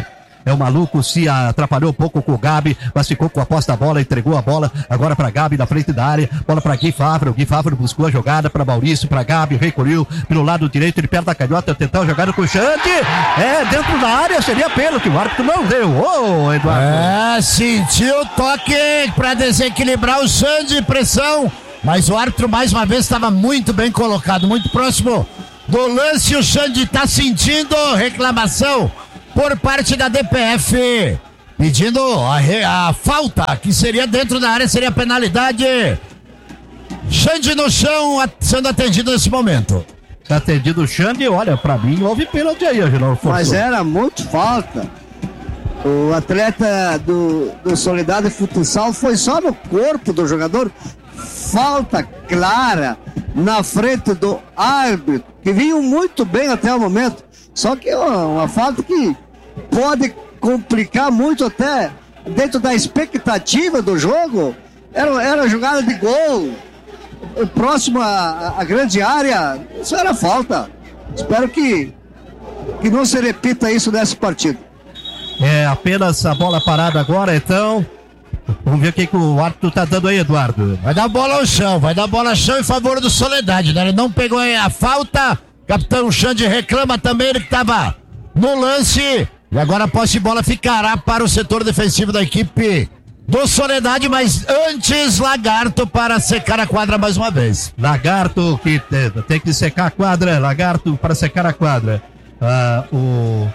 é o maluco, se atrapalhou um pouco com o Gabi, mas ficou com a posse da bola, entregou a bola agora para Gabi na frente da área, bola para Gui Favre, o Gui Favre buscou a jogada para Maurício, para Gabi, recolheu pelo lado direito, ele perto da canhota, tentou a jogada com o Xande, é, dentro da área, seria pênalti, o árbitro não deu, ô, Eduardo. É, sentiu o toque para desequilibrar o Xande, pressão, mas o árbitro mais uma vez estava muito bem colocado, muito próximo do lance. O Xande está sentindo reclamação por parte da D P F, pedindo a, re, a falta, que seria dentro da área, seria penalidade. Xande no chão, a, sendo atendido nesse momento. Tá atendido o Xande, olha, pra mim houve pênalti aí, Agenor. Mas era muito falta. O atleta do, do Soledade Futsal foi só no corpo do jogador. Falta clara na frente do árbitro, que vinha muito bem até o momento. Só que uma, uma falta que pode complicar muito até dentro da expectativa do jogo. Era, era jogada de gol próximo à, à grande área. Isso era falta. Espero que, que não se repita isso nessa partida. É apenas a bola parada agora, então. Vamos ver o que, que o árbitro tá dando aí, Eduardo. Vai dar bola ao chão, vai dar bola ao chão em favor do Soledade, né? Ele não pegou a falta. Capitão Xande reclama também, ele que tava no lance. E agora a posse de bola ficará para o setor defensivo da equipe do Soledade, mas antes Lagarto para secar a quadra mais uma vez. Lagarto que tem que secar a quadra, Lagarto para secar a quadra. Ah, o...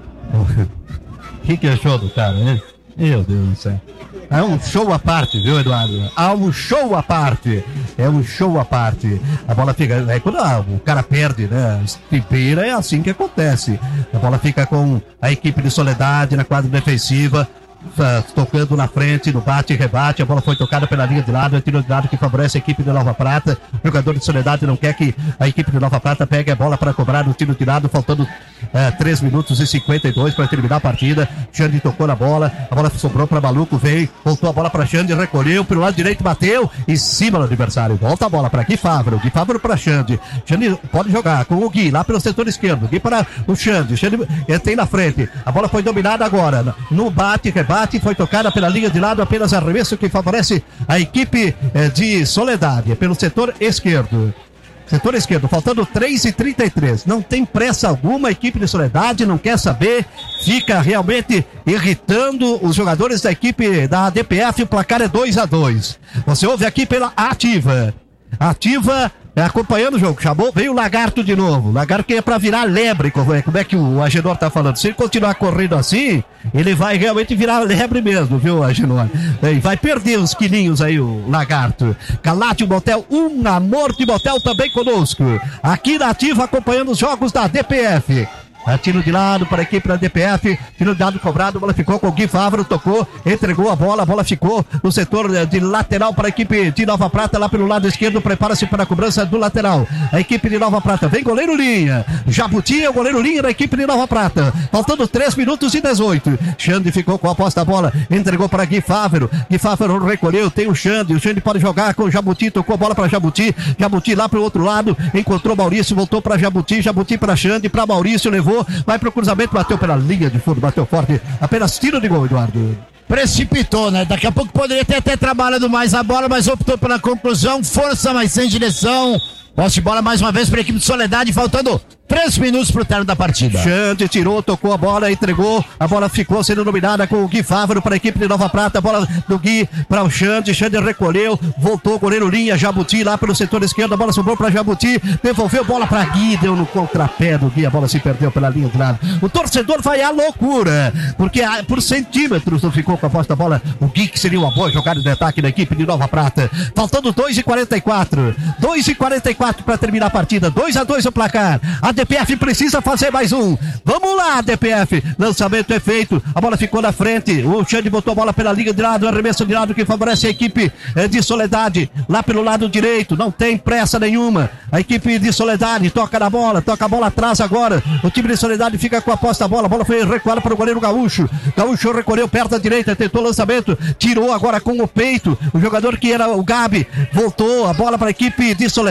O que que achou do cara, né? Meu Deus do céu. É um show à parte, viu, Eduardo? Há um show à parte. É um show à parte. A bola fica... É quando ah, o cara perde, né? Timpeira, é assim que acontece. A bola fica com a equipe de Soledade na quadra defensiva. Tocando na frente, no bate e rebate, a bola foi tocada pela linha de lado, é tiro de lado que favorece a equipe de Nova Prata. O jogador de Soledade não quer que a equipe de Nova Prata pegue a bola para cobrar no tiro de lado, faltando é, três minutos e cinquenta e dois para terminar a partida. Xande tocou na bola, a bola sobrou para Maluco, veio, voltou a bola para Xande, recolheu pelo lado direito, bateu em cima do adversário. Volta a bola para Gui Favre, Gui Favre para Xande. Xande pode jogar com o Gui lá pelo setor esquerdo, Gui para o Xande. Xande é, tem na frente, a bola foi dominada agora no bate, rebate. Foi tocada pela linha de lado, apenas arremesso que favorece a equipe eh, de Soledade, pelo setor esquerdo. Setor esquerdo, faltando três e trinta e três. Não tem pressa alguma, a equipe de Soledade não quer saber, fica realmente irritando os jogadores da equipe da D P F. O placar é dois a dois. Você ouve aqui pela Ativa. Ativa é, acompanhando o jogo, chamou, veio o Lagarto de novo, Lagarto que é pra virar lebre, como é, como é que o Agenor tá falando, se ele continuar correndo assim, ele vai realmente virar lebre mesmo, viu, Agenor? É, vai perder uns quilinhos aí o Lagarto. Calate Motel, um amor de motel também conosco, aqui na Ativa acompanhando os jogos da D P F. É, tiro de lado para a equipe da D P F, tiro de lado cobrado, a bola ficou com o Gui Favre, tocou, entregou a bola, a bola ficou no setor de lateral para a equipe de Nova Prata, lá pelo lado esquerdo, prepara-se para a cobrança do lateral. A equipe de Nova Prata, vem goleiro Linha, Jabuti é o goleiro Linha da equipe de Nova Prata, faltando três minutos e dezoito. Xande ficou com a posse da bola, entregou para Gui Favre, Gui Favre recolheu, tem o Xande, o Xande pode jogar com o Jabuti, tocou a bola para Jabuti, Jabuti lá para o outro lado, encontrou Maurício, voltou para Jabuti, Jabuti para Xande, para Maurício, levou, vai pro cruzamento, bateu pela linha de fundo, bateu forte, apenas tiro de gol, Eduardo. Precipitou, né? Daqui a pouco poderia ter até trabalhado mais a bola, mas optou pela conclusão, força, mas sem direção. Posse de bola mais uma vez para a equipe de Soledade, faltando três minutos pro término da partida. Xande tirou, tocou a bola, entregou, a bola ficou sendo dominada com o Gui Favre para a equipe de Nova Prata, a bola do Gui para o Xande, Xande recolheu, voltou, goleiro Linha, Jabuti lá pelo setor esquerdo, a bola sobrou para Jabuti, devolveu bola para Gui, deu no contrapé do Gui, a bola se perdeu pela linha de lado. O torcedor vai à loucura, porque por centímetros não ficou com a posse da bola, o Gui que seria uma boa jogada de ataque da equipe de Nova Prata, faltando dois e quarenta e quatro, dois e quarenta e quatro para terminar a partida, dois a dois o placar, a D P F precisa fazer mais um, vamos lá D P F, lançamento é feito, a bola ficou na frente, o Xande botou a bola pela linha de lado, arremesso de lado que favorece a equipe de Soledade, lá pelo lado direito, não tem pressa nenhuma, a equipe de Soledade toca na bola, toca a bola atrás agora, o time de Soledade fica com a posse da bola, a bola foi recuada para o goleiro Gaúcho, Gaúcho recolheu perto da direita, tentou lançamento, tirou agora com o peito, o jogador que era o Gabi, voltou a bola para a equipe de Soledade, a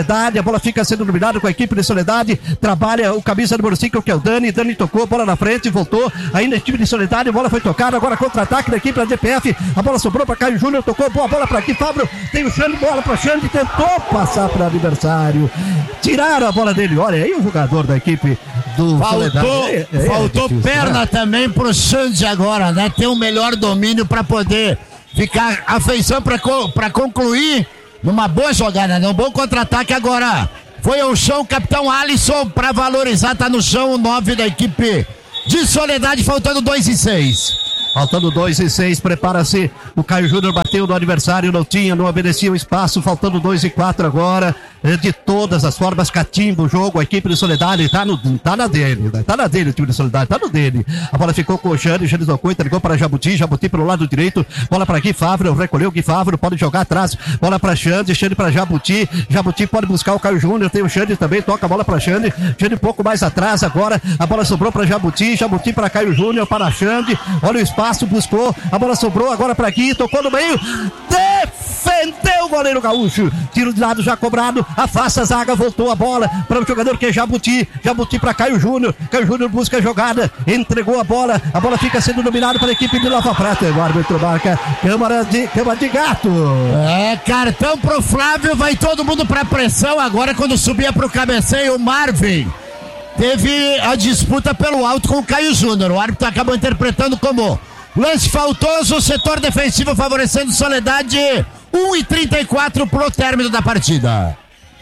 bola fica sendo dominada com a equipe de Soledade, trabalha o camisa número cinco, que é o Dani, Dani tocou, bola na frente, voltou, ainda time de Soledade, bola foi tocada, agora contra-ataque da equipe da D P F, a bola sobrou para Caio Júnior, tocou, boa bola para aqui, Fábio, tem o Xande, bola para Xande, tentou passar para o adversário, tiraram a bola dele, olha aí o jogador da equipe do Faltou, é, é, faltou é difícil, perna né? também pro Xande agora, né? Tem um melhor domínio para poder ficar a feição para co concluir numa boa jogada, né? Um bom contra-ataque agora. Foi ao chão o capitão Alisson para valorizar, tá no chão o nove da equipe de Soledade, faltando dois e seis. Faltando dois e seis, prepara-se. O Caio Júnior bateu no adversário, não tinha, não obedecia o espaço. Faltando dois e quatro agora. De todas as formas, catimba o jogo. A equipe de Soledade tá, no, tá na dele. Tá na dele o time de Soledade, tá no dele. A bola ficou com o Xande, Xande tocou, entregou para Jabuti. Jabuti pelo lado direito. Bola para Gui Fávaro, recolheu Gui Fávaro, pode jogar atrás. Bola para Xande, Xande para Jabuti. Jabuti pode buscar o Caio Júnior. Tem o Xande também, toca a bola para Xande. Xande um pouco mais atrás agora. A bola sobrou para Jabuti. Jabuti para Caio Júnior, para Xande. Olha o espaço, buscou. A bola sobrou agora para Gui, tocou no meio. Defendeu o goleiro gaúcho. Tiro de lado já cobrado. Afasta a zaga, voltou a bola para o jogador que é Jabuti. Jabuti para Caio Júnior. Caio Júnior busca a jogada. Entregou a bola. A bola fica sendo dominada pela equipe de Nova Prata. O árbitro marca câmara de, câmara de gato. É, cartão pro Flávio. Vai todo mundo pra pressão agora quando subia pro cabeceio o Marvin. Teve a disputa pelo alto com o Caio Júnior. O árbitro acabou interpretando como lance faltoso, setor defensivo favorecendo Soledade. um e trinta e quatro pro término da partida.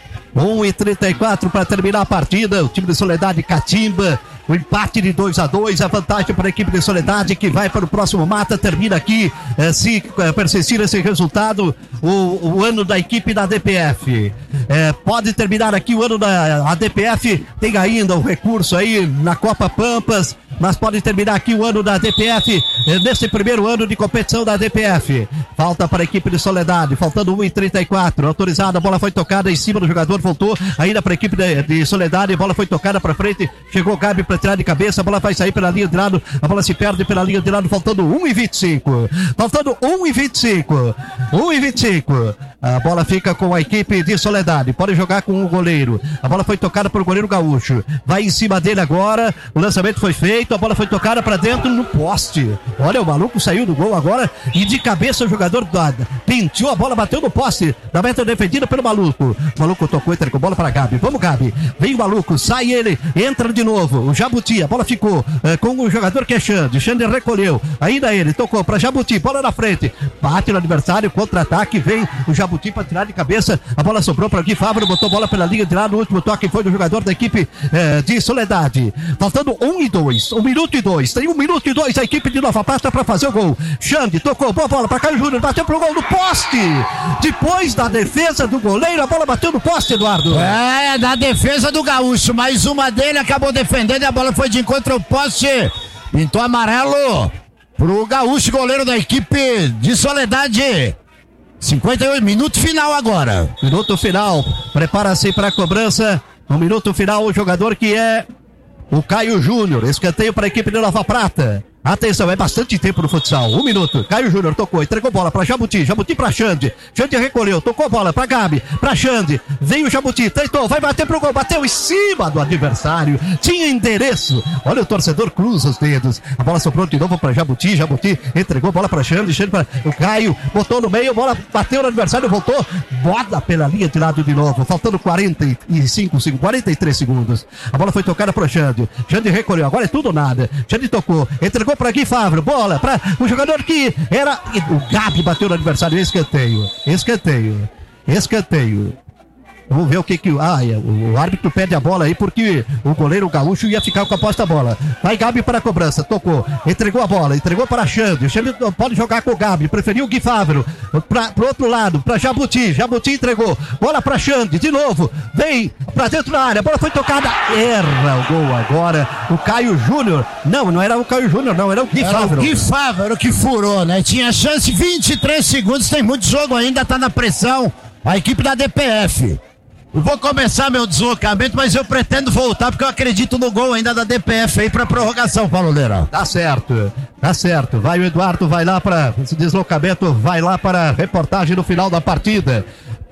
um e trinta e quatro para terminar a partida. O time de Soledade catimba o empate de dois a dois, a vantagem para a equipe de Soledade, que vai para o próximo mata. Termina aqui, eh, se eh, persistir esse resultado, o, o ano da equipe da D P F. Eh, pode terminar aqui o ano da a D P F, tem ainda o recurso aí na Copa Pampas, mas pode terminar aqui o ano da D P F, eh, nesse primeiro ano de competição da D P F. Falta para a equipe de Soledade, faltando um e trinta e quatro, autorizada, a bola foi tocada em cima do jogador, voltou ainda para a equipe de, de Soledade, a bola foi tocada para frente, chegou o Gabi para tirar de cabeça, a bola vai sair pela linha de lado, a bola se perde pela linha de lado, faltando um e vinte e cinco, faltando um e vinte e cinco, um e vinte e cinco, a bola fica com a equipe de Soledade, pode jogar com o goleiro, a bola foi tocada para o goleiro gaúcho, vai em cima dele agora, o lançamento foi feito, a bola foi tocada para dentro no poste, olha, o maluco saiu do gol agora, e de cabeça o jogador penteou a bola, bateu no poste, da meta defendida pelo maluco, o maluco tocou, entregou a bola para Gabi, vamos Gabi, vem o maluco, sai ele, entra de novo, o Jabuti, a bola ficou é, com o jogador que é Xande, Xande recolheu, ainda ele, tocou para Jabuti, bola na frente, bate no adversário, contra-ataque, vem o Jabuti para tirar de cabeça, a bola sobrou para Gui Fávaro, botou a bola pela linha de lá, no último toque foi do jogador da equipe é, de Soledade, faltando um e dois, um minuto e dois, tem um minuto e dois a equipe de Nova Prata para fazer o gol, Xande tocou, boa bola para Caio Júnior, bateu pro gol no poste, depois da defesa do goleiro, a bola bateu no poste, Eduardo. É, da defesa do gaúcho, mais uma dele acabou defendendo e a bola foi de encontro ao poste, pintou amarelo pro gaúcho, goleiro da equipe de Soledade. cinquenta e oito, minuto final agora. Minuto final, prepara-se para a cobrança, no minuto final o jogador que é o Caio Júnior, escanteio para a equipe de Nova Prata. Atenção, é bastante tempo no futsal. Um minuto. Caio Júnior tocou, entregou bola para Jabuti. Jabuti para Xande. Xande recolheu, tocou bola para Gabi, para Xande. Veio o Jabuti, tentou, vai bater pro gol, bateu em cima do adversário. Tinha endereço. Olha o torcedor cruza os dedos. A bola sobrou de novo para Jabuti. Jabuti entregou bola para Xande. Xande para o Caio, botou no meio, bola bateu no adversário, voltou. Bola pela linha de lado de novo. Faltando quarenta e cinco segundos, quarenta e três segundos. A bola foi tocada para Xande. Xande recolheu, agora é tudo ou nada. Xande tocou, entregou para Gui Fávaro, bola para o jogador que era, o Gabi bateu no adversário, escanteio, escanteio, escanteio. Vamos ver o que que ah, o, o árbitro pede a bola aí porque o goleiro gaúcho ia ficar com a posta bola. Vai Gabi para a cobrança, tocou, entregou a bola, entregou para Xande. Xande pode jogar com o Gabi, preferiu o Gui Fávaro para pro outro lado, para Jabuti. Jabuti entregou, bola para Xande, de novo, vem para dentro da área, a bola foi tocada, erra o gol agora. O Caio Júnior, não, não era o Caio Júnior, não, era o Gui Fávaro. O Gui Fávaro que furou, né? Tinha chance, vinte e três segundos, tem muito jogo ainda, tá na pressão a equipe da D P F. Eu vou começar meu deslocamento, mas eu pretendo voltar porque eu acredito no gol ainda da D P F aí pra prorrogação, Paulo Leira. Tá certo, tá certo. Vai o Eduardo, vai lá para esse deslocamento, vai lá para a reportagem no final da partida.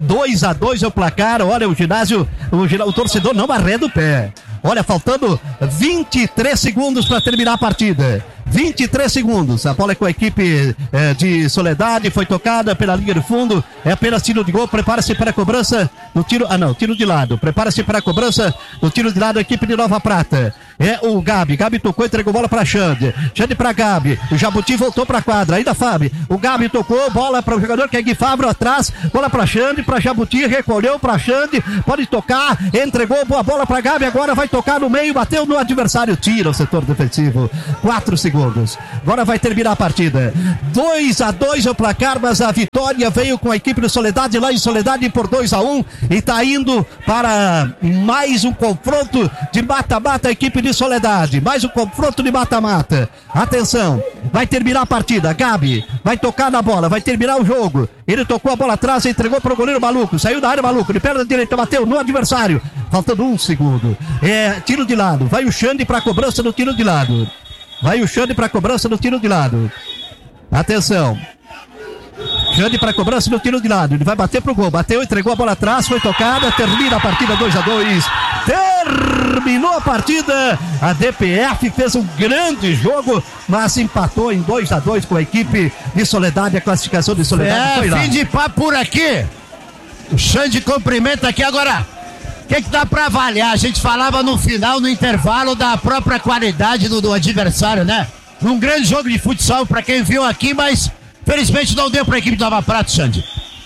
dois a dois é o placar. Olha, o ginásio, o, ginásio, o torcedor não arreda o pé. Olha, faltando vinte e três segundos para terminar a partida. vinte e três segundos. A bola é com a equipe eh, de Soledade. Foi tocada pela linha de fundo. É apenas tiro de gol. Prepara-se para a cobrança do tiro. Ah, não, tiro de lado. Prepara-se para a cobrança do tiro de lado. A equipe de Nova Prata. É o Gabi. Gabi tocou, entregou bola para Xande. Xande para Gabi. O Jabuti voltou para a quadra. Ainda Fábio. O Gabi tocou. Bola para o jogador que é Gui Fábio atrás. Bola para Xande. Para Jabuti. Recolheu para Xande. Pode tocar. Entregou. Boa bola para Gabi. Agora vai tocar no meio, bateu no adversário, tira o setor defensivo. Quatro segundos. Agora vai terminar a partida. dois a dois é o placar, mas a vitória veio com a equipe de Soledade lá em Soledade por dois a um e está indo para mais um confronto de mata-mata a equipe de Soledade. Mais um confronto de mata-mata. Atenção, vai terminar a partida. Gabi vai tocar na bola, vai terminar o jogo. Ele tocou a bola atrás, entregou para o goleiro Maluco. Saiu da área Maluco, de perna direita, bateu no adversário. Faltando um segundo. É tiro de lado. Vai o Xande para a cobrança do tiro de lado. Vai o Xande para a cobrança do tiro de lado. Atenção. Xande para a cobrança do tiro de lado. Ele vai bater pro gol. Bateu, entregou a bola atrás, foi tocada. Termina a partida dois a dois. Terminou a partida. A D P F fez um grande jogo, mas empatou em dois a dois com a equipe de Soledade. A classificação de Soledade é, foi lá. Fim de papo por aqui. O Xande cumprimenta aqui agora. O que, que dá pra avaliar? A gente falava no final, no intervalo, da própria qualidade do, do adversário, né? Num grande jogo de futsal pra quem viu aqui, mas felizmente não deu pra equipe de Nova Prata, Xande.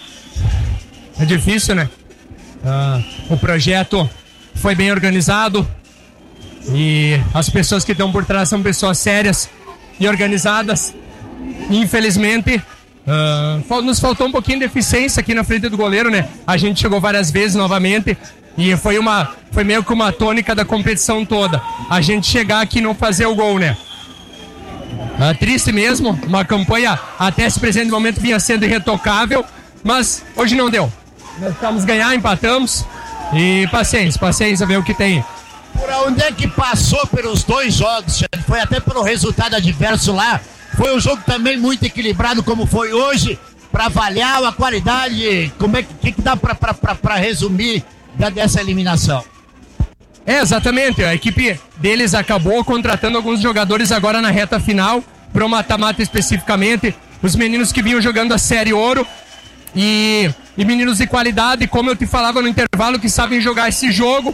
É difícil, né? Ah, o projeto foi bem organizado e as pessoas que estão por trás são pessoas sérias e organizadas. Infelizmente, uh, nos faltou um pouquinho de eficiência aqui na frente do goleiro, né? A gente chegou várias vezes novamente e foi, uma, foi meio que uma tônica da competição toda. A gente chegar aqui e não fazer o gol, né? Uh, triste mesmo, uma campanha até esse presente momento vinha sendo irretocável, mas hoje não deu. Nós estamos ganhar, empatamos e paciência, paciência, ver o que tem. Por onde é que passou pelos dois jogos, Xande? Foi até pelo resultado adverso lá. Foi um jogo também muito equilibrado como foi hoje, para avaliar a qualidade. Como é que, que dá para resumir da, dessa eliminação? É, exatamente, a equipe deles acabou contratando alguns jogadores agora na reta final, para o mata-mata especificamente, os meninos que vinham jogando a Série Ouro e, e meninos de qualidade, como eu te falava no intervalo, que sabem jogar esse jogo.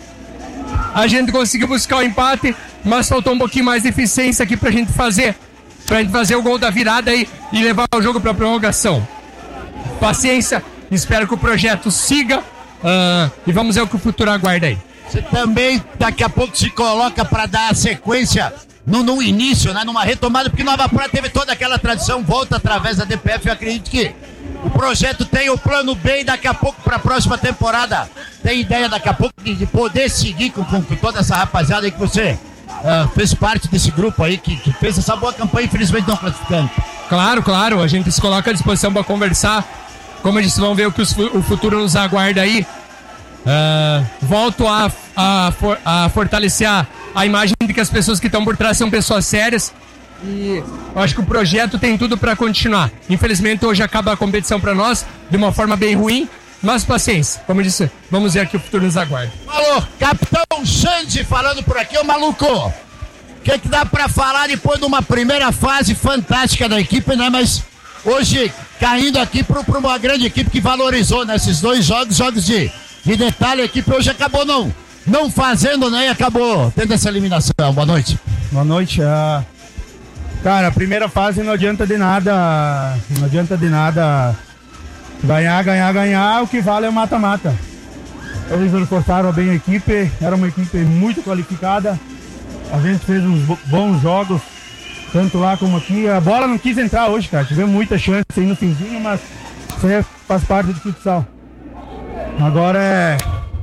A gente conseguiu buscar o empate, mas faltou um pouquinho mais de eficiência aqui pra gente fazer pra gente fazer o gol da virada e, e levar o jogo pra prorrogação. Paciência, espero que o projeto siga uh, e vamos ver o que o futuro aguarda aí. Você também daqui a pouco se coloca para dar a sequência no, no início, né, numa retomada, porque Nova Prata teve toda aquela tradição, volta através da D P F. Eu acredito que o projeto tem o plano B e daqui a pouco para a próxima temporada tem ideia daqui a pouco de, de poder seguir com, com, com toda essa rapaziada aí que você uh, fez parte desse grupo aí, que, que fez essa boa campanha, infelizmente não classificando. Claro, claro, a gente se coloca à disposição para conversar. Como a gente vão ver o que os, o futuro nos aguarda aí. Uh, volto a, a, for, a fortalecer a, a imagem de que as pessoas que estão por trás são pessoas sérias e eu acho que o projeto tem tudo para continuar. Infelizmente hoje acaba a competição para nós de uma forma bem ruim, mas paciência, como eu disse, vamos ver aqui o futuro nos aguarda. Alô, Capitão Xande falando por aqui. Ô maluco, o que, que dá para falar depois de uma primeira fase fantástica da equipe, né? Mas hoje caindo aqui para uma grande equipe que valorizou nesses dois jogos, jogos de De detalhe, a equipe hoje acabou não, não fazendo, né? E acabou tendo essa eliminação. Boa noite. Boa noite. Uh, cara, a primeira fase não adianta de nada. Não adianta de nada ganhar, ganhar, ganhar. O que vale é o mata-mata. Eles reforçaram bem a equipe. Era uma equipe muito qualificada. A gente fez uns bons jogos, tanto lá como aqui. A bola não quis entrar hoje, cara. Tivemos muita chance aí no finzinho, mas isso aí faz parte do futsal. Agora é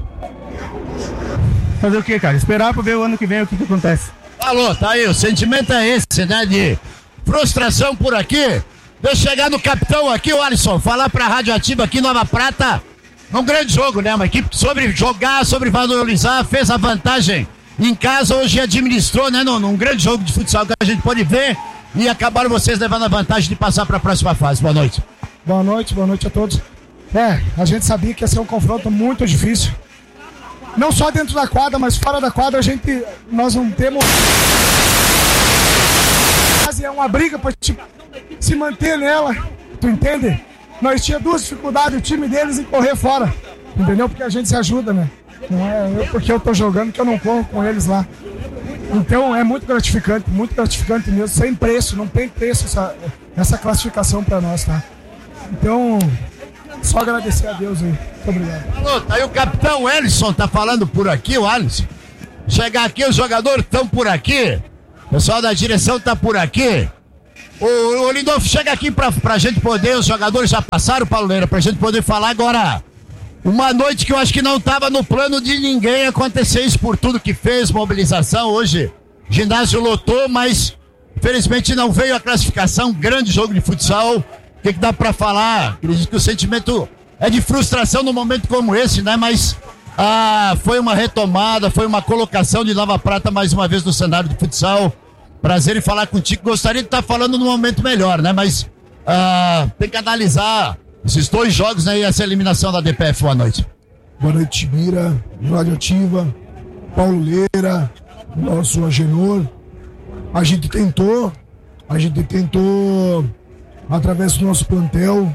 fazer o que, cara? Esperar para ver o ano que vem o que, que acontece. Alô, tá aí, o sentimento é esse, né? De frustração por aqui. Deixa eu chegar no capitão aqui, o Alisson, falar pra Rádio Ativa aqui, Nova Prata. Um grande jogo, né? Uma equipe sobre jogar, sobre valorizar, fez a vantagem em casa, hoje administrou, né? Num, num grande jogo de futsal que a gente pode ver e acabaram vocês levando a vantagem de passar para a próxima fase. Boa noite. Boa noite, boa noite a todos. É, a gente sabia que ia ser um confronto muito difícil. Não só dentro da quadra, mas fora da quadra a gente, nós não temos... É uma briga para se manter nela, tu entende? Nós tínhamos duas dificuldades, o time deles em correr fora, entendeu? Porque a gente se ajuda, né? Não é eu porque eu tô jogando que eu não corro com eles lá. Então é muito gratificante, muito gratificante mesmo, sem preço, não tem preço essa, essa classificação para nós, tá? Então... Só agradecer a Deus aí. Muito obrigado. Alô, tá aí o capitão Ellison, tá falando por aqui, o Alisson. Chegar aqui, os jogadores estão por aqui. O pessoal da direção tá por aqui. O, o Lindolfo, chega aqui pra, pra gente poder, os jogadores já passaram, Paulo Leira, pra gente poder falar agora. Uma noite que eu acho que não tava no plano de ninguém acontecer isso por tudo que fez, mobilização. Hoje, ginásio lotou, mas felizmente não veio a classificação. Grande jogo de futsal. O que, que dá pra falar? Acredito que o sentimento é de frustração num momento como esse, né? Mas ah, foi uma retomada, foi uma colocação de Nova Prata mais uma vez no cenário de futsal. Prazer em falar contigo. Gostaria de estar falando num momento melhor, né? Mas ah, tem que analisar esses dois jogos, né? E essa eliminação da D P F. Boa noite. Boa noite, Tibira, Radioativa, Paulo Leira, nosso Agenor. A gente tentou, a gente tentou... Através do nosso plantel,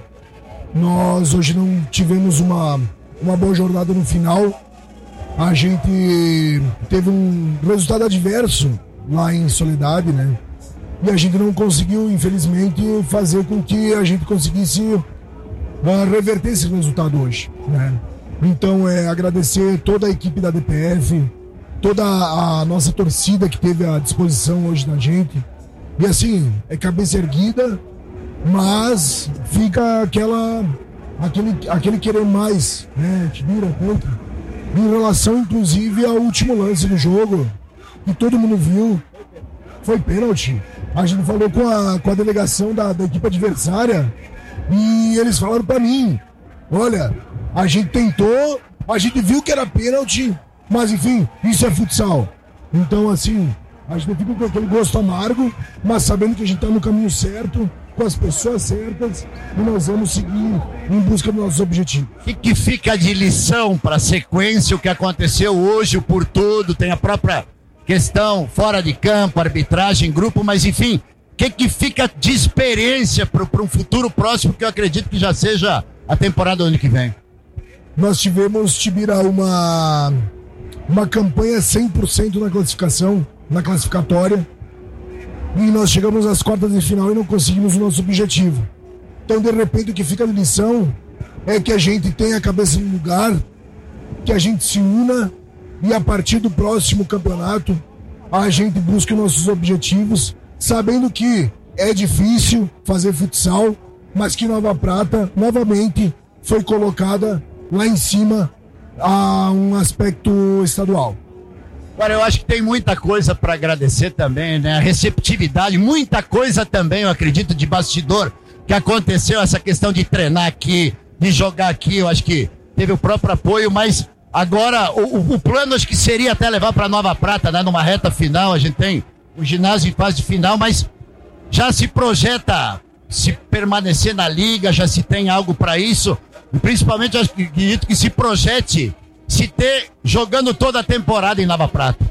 nós hoje não tivemos uma, uma boa jornada no final. A gente teve um resultado adverso lá em Soledade, né? E a gente não conseguiu, infelizmente, fazer com que a gente conseguisse uh, reverter esse resultado hoje, né? Então, é agradecer toda a equipe da D P F, toda a nossa torcida que teve à disposição hoje da gente. E assim, é cabeça erguida, mas fica aquela, aquele, aquele querer mais, né, Tibira, contra, em relação inclusive ao último lance do jogo, que todo mundo viu, foi pênalti. A gente falou com a, com a delegação da, da equipe adversária e eles falaram pra mim, olha, a gente tentou, a gente viu que era pênalti, mas enfim, isso é futsal. Então assim, a gente fica com aquele gosto amargo, mas sabendo que a gente tá no caminho certo, com as pessoas certas, e nós vamos seguir em busca dos nossos objetivos. O que, que fica de lição para a sequência, o que aconteceu hoje, o por todo, tem a própria questão fora de campo, arbitragem, grupo, mas enfim, o que, que fica de experiência para um futuro próximo, que eu acredito que já seja a temporada do ano que vem? Nós tivemos, Tibira, uma, uma campanha cem por cento na classificação, na classificatória, e nós chegamos às quartas de final e não conseguimos o nosso objetivo. Então, de repente, o que fica de lição é que a gente tenha a cabeça no lugar, que a gente se una e a partir do próximo campeonato a gente busque nossos objetivos, sabendo que é difícil fazer futsal, mas que Nova Prata, novamente, foi colocada lá em cima a um aspecto estadual. Agora, eu acho que tem muita coisa para agradecer também, né? A receptividade, muita coisa também, eu acredito, de bastidor que aconteceu, essa questão de treinar aqui, de jogar aqui, eu acho que teve o próprio apoio, mas agora o, o plano acho que seria até levar para Nova Prata, né? Numa reta final, a gente tem o ginásio em fase de final, mas já se projeta se permanecer na liga, já se tem algo para isso, e principalmente eu acredito que se projete se ter jogando toda a temporada em Nova Prata.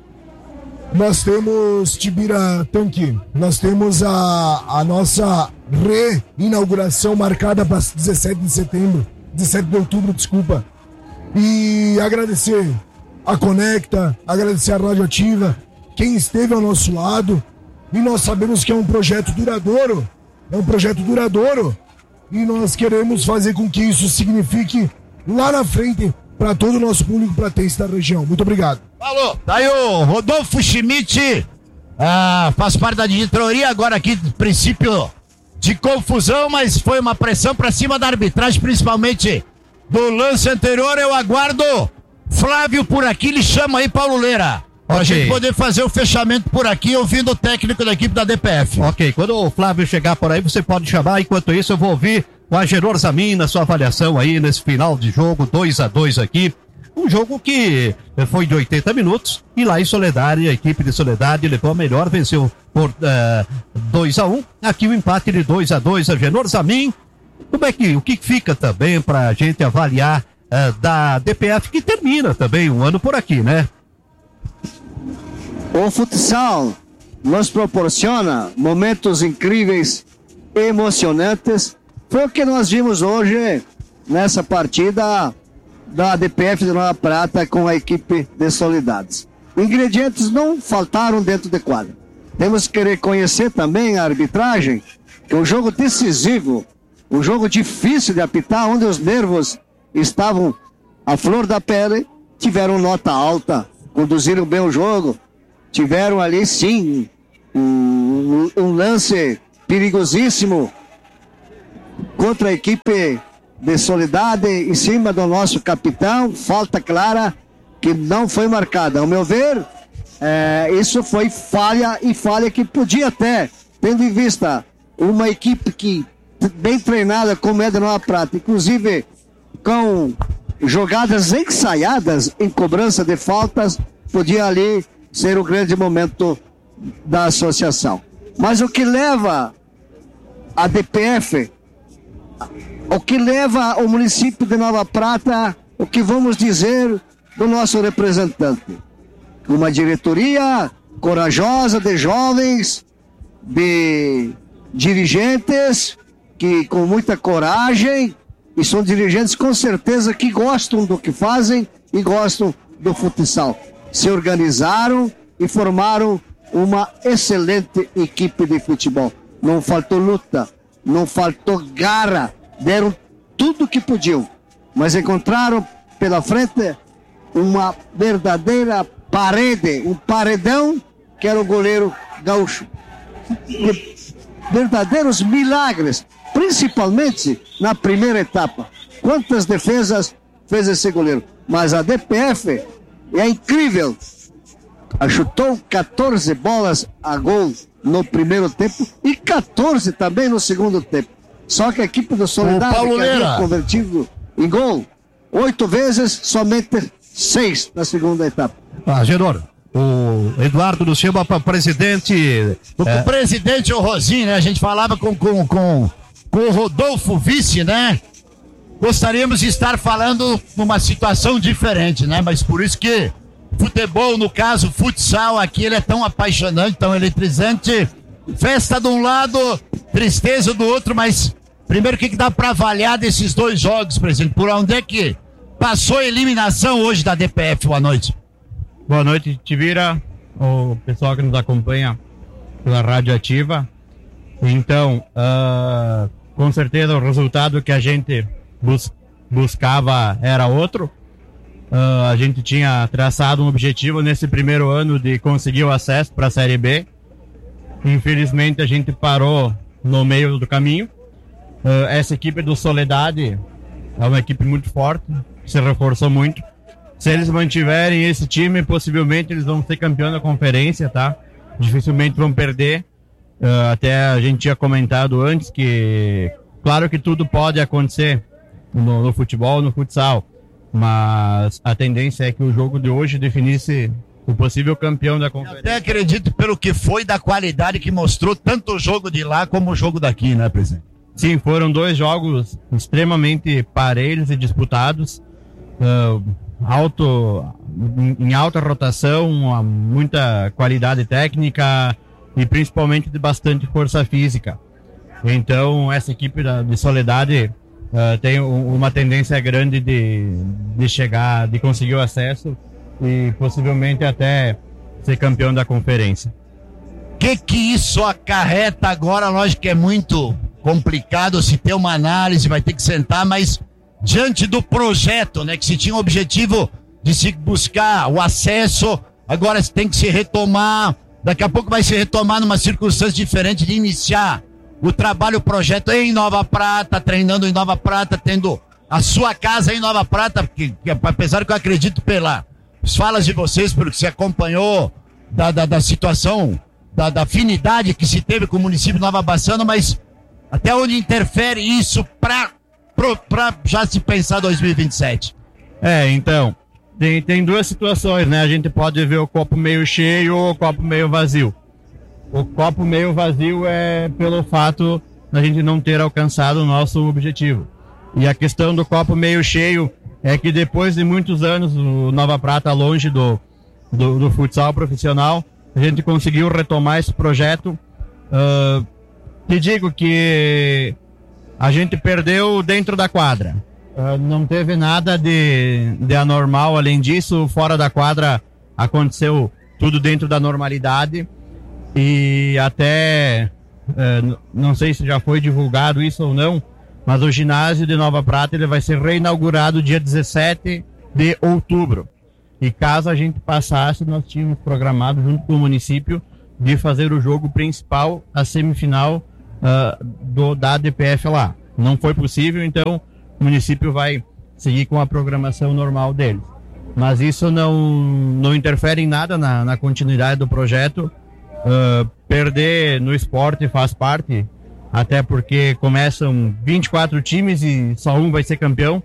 Nós temos, Tibira Tanque, nós temos a, a nossa reinauguração marcada para dezessete de setembro, dezessete de outubro, desculpa. E agradecer a Conecta, agradecer a Radioativa, quem esteve ao nosso lado. E nós sabemos que é um projeto duradouro, é um projeto duradouro. E nós queremos fazer com que isso signifique lá na frente para todo o nosso público pratense da região. Muito obrigado. Falou, tá aí o Rodolfo Schmidt, ah, faz parte da diretoria, agora aqui, princípio de confusão, mas foi uma pressão para cima da arbitragem, principalmente do lance anterior. Eu aguardo Flávio por aqui, ele chama aí Paulo Leira, pra okay. gente poder fazer o fechamento por aqui, ouvindo o técnico da equipe da D P F. Ok, quando o Flávio chegar por aí, você pode chamar, enquanto isso eu vou ouvir o Agenor Zamin na sua avaliação aí nesse final de jogo, dois a dois aqui. Um jogo que foi de oitenta minutos e lá em Soledade, a equipe de Soledade levou a melhor, venceu por uh, dois a um. Aqui o empate de dois a dois, Agenor Zamin. Como é que, o que fica também para a gente avaliar uh, da D P F, que termina também um ano por aqui, né? O futsal nos proporciona momentos incríveis, emocionantes. Foi o que nós vimos hoje nessa partida da D P F de Nova Prata com a equipe de Soledades. Ingredientes não faltaram dentro de quadra. Temos que reconhecer também a arbitragem, que um jogo decisivo, um jogo difícil de apitar, onde os nervos estavam à flor da pele, tiveram nota alta, conduziram bem o jogo, tiveram ali sim um, um lance perigosíssimo contra a equipe de Soledade em cima do nosso capitão, falta clara que não foi marcada. Ao meu ver, é, isso foi falha, e falha que podia até, tendo em vista uma equipe que bem treinada como é de Nova Prata, inclusive com jogadas ensaiadas em cobrança de faltas, podia ali ser o grande momento da associação. Mas o que leva a D P F, o que leva o município de Nova Prata, o que vamos dizer do nosso representante? Uma diretoria corajosa de jovens, de dirigentes que com muita coragem, e são dirigentes com certeza que gostam do que fazem e gostam do futsal. Se organizaram e formaram uma excelente equipe de futebol. Não faltou luta, não faltou garra, deram tudo o que podiam, mas encontraram pela frente uma verdadeira parede, um paredão, que era o goleiro gaúcho. E verdadeiros milagres, principalmente na primeira etapa. Quantas defesas fez esse goleiro? Mas a D P F é incrível. Chutou quatorze bolas a gol no primeiro tempo e quatorze também no segundo tempo. Só que a equipe do Soledade, que havia convertido em gol oito vezes, somente seis na segunda etapa. Ah, Genor, o Eduardo nos chama para presidente. O é... presidente, o Rosinho, né? A gente falava com, com, com, com o Rodolfo Vice, né? Gostaríamos de estar falando numa situação diferente, né? Mas por isso que futebol, no caso, futsal, aqui ele é tão apaixonante, tão eletrizante. Festa de um lado, tristeza do outro, mas primeiro o que, que dá para avaliar desses dois jogos, presidente? Por onde é que passou a eliminação hoje da D P F? Boa noite. Boa noite, Tivira, o pessoal que nos acompanha pela Rádio Ativa. Então, uh, com certeza o resultado que a gente bus buscava era outro. Uh, a gente tinha traçado um objetivo nesse primeiro ano de conseguir o acesso para a Série B. Infelizmente a gente parou no meio do caminho. Uh, essa equipe do Soledade é uma equipe muito forte, se reforçou muito. Se eles mantiverem esse time, possivelmente eles vão ser campeão da conferência, tá? Dificilmente vão perder. Uh, até a gente tinha comentado antes que, claro que tudo pode acontecer no, no futebol, no futsal, mas a tendência é que o jogo de hoje definisse o possível campeão da conferência. Eu até acredito pelo que foi da qualidade que mostrou tanto o jogo de lá como o jogo daqui, né, presidente? Sim, foram dois jogos extremamente parelhos e disputados. Uh, alto, em, em alta rotação, uma, muita qualidade técnica e principalmente de bastante força física. Então essa equipe da, de Soledade uh, tem um, uma tendência grande de, de chegar, de conseguir o acesso e possivelmente até ser campeão da conferência. O que que isso acarreta agora? Lógico que é muito complicado se ter uma análise, vai ter que sentar, mas diante do projeto, né, que se tinha o objetivo de se buscar o acesso, agora tem que se retomar, daqui a pouco vai se retomar numa circunstância diferente de iniciar o trabalho, o projeto em Nova Prata, treinando em Nova Prata, tendo a sua casa em Nova Prata, porque, apesar que eu acredito pelas falas de vocês, pelo que se acompanhou da, da, da situação, da, da afinidade que se teve com o município de Nova Bassano, mas até onde interfere isso para para já se pensar dois mil e vinte e sete? É, então, tem, tem duas situações, né? A gente pode ver o copo meio cheio ou o copo meio vazio. O copo meio vazio é pelo fato a gente não ter alcançado o nosso objetivo. E a questão do copo meio cheio é que depois de muitos anos o Nova Prata longe do, do, do futsal profissional, a gente conseguiu retomar esse projeto. Uh, te digo que a gente perdeu dentro da quadra. Uh, não teve nada de, de anormal além disso. Fora da quadra aconteceu tudo dentro da normalidade. E até, uh, não sei se já foi divulgado isso ou não, mas o ginásio de Nova Prata ele vai ser reinaugurado dia dezessete de outubro. E caso a gente passasse, nós tínhamos programado junto com o município de fazer o jogo principal, a semifinal uh, do, da A D P F lá. Não foi possível, então o município vai seguir com a programação normal deles. Mas isso não, não interfere em nada na, na continuidade do projeto. Uh, perder no esporte faz parte, até porque começam vinte e quatro times e só um vai ser campeão.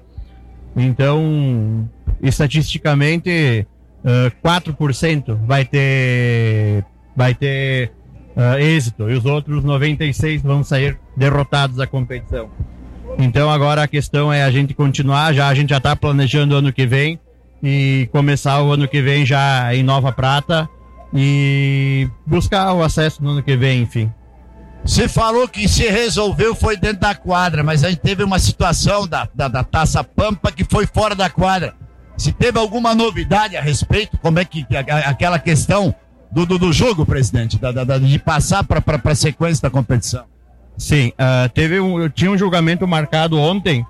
Então, estatisticamente, uh, quatro por cento vai ter, vai ter uh, êxito e os outros noventa e seis por cento vão sair derrotados da competição. Então agora a questão é a gente continuar, já, a gente já está planejando o ano que vem e começar o ano que vem já em Nova Prata e buscar o acesso no ano que vem, enfim. Você falou que se resolveu foi dentro da quadra, mas a gente teve uma situação da, da, da Taça Pampa que foi fora da quadra. Se teve alguma novidade a respeito, como é que a, aquela questão do, do, do jogo, presidente, da, da, de passar para a sequência da competição? Sim, uh, teve um, tinha um julgamento marcado ontem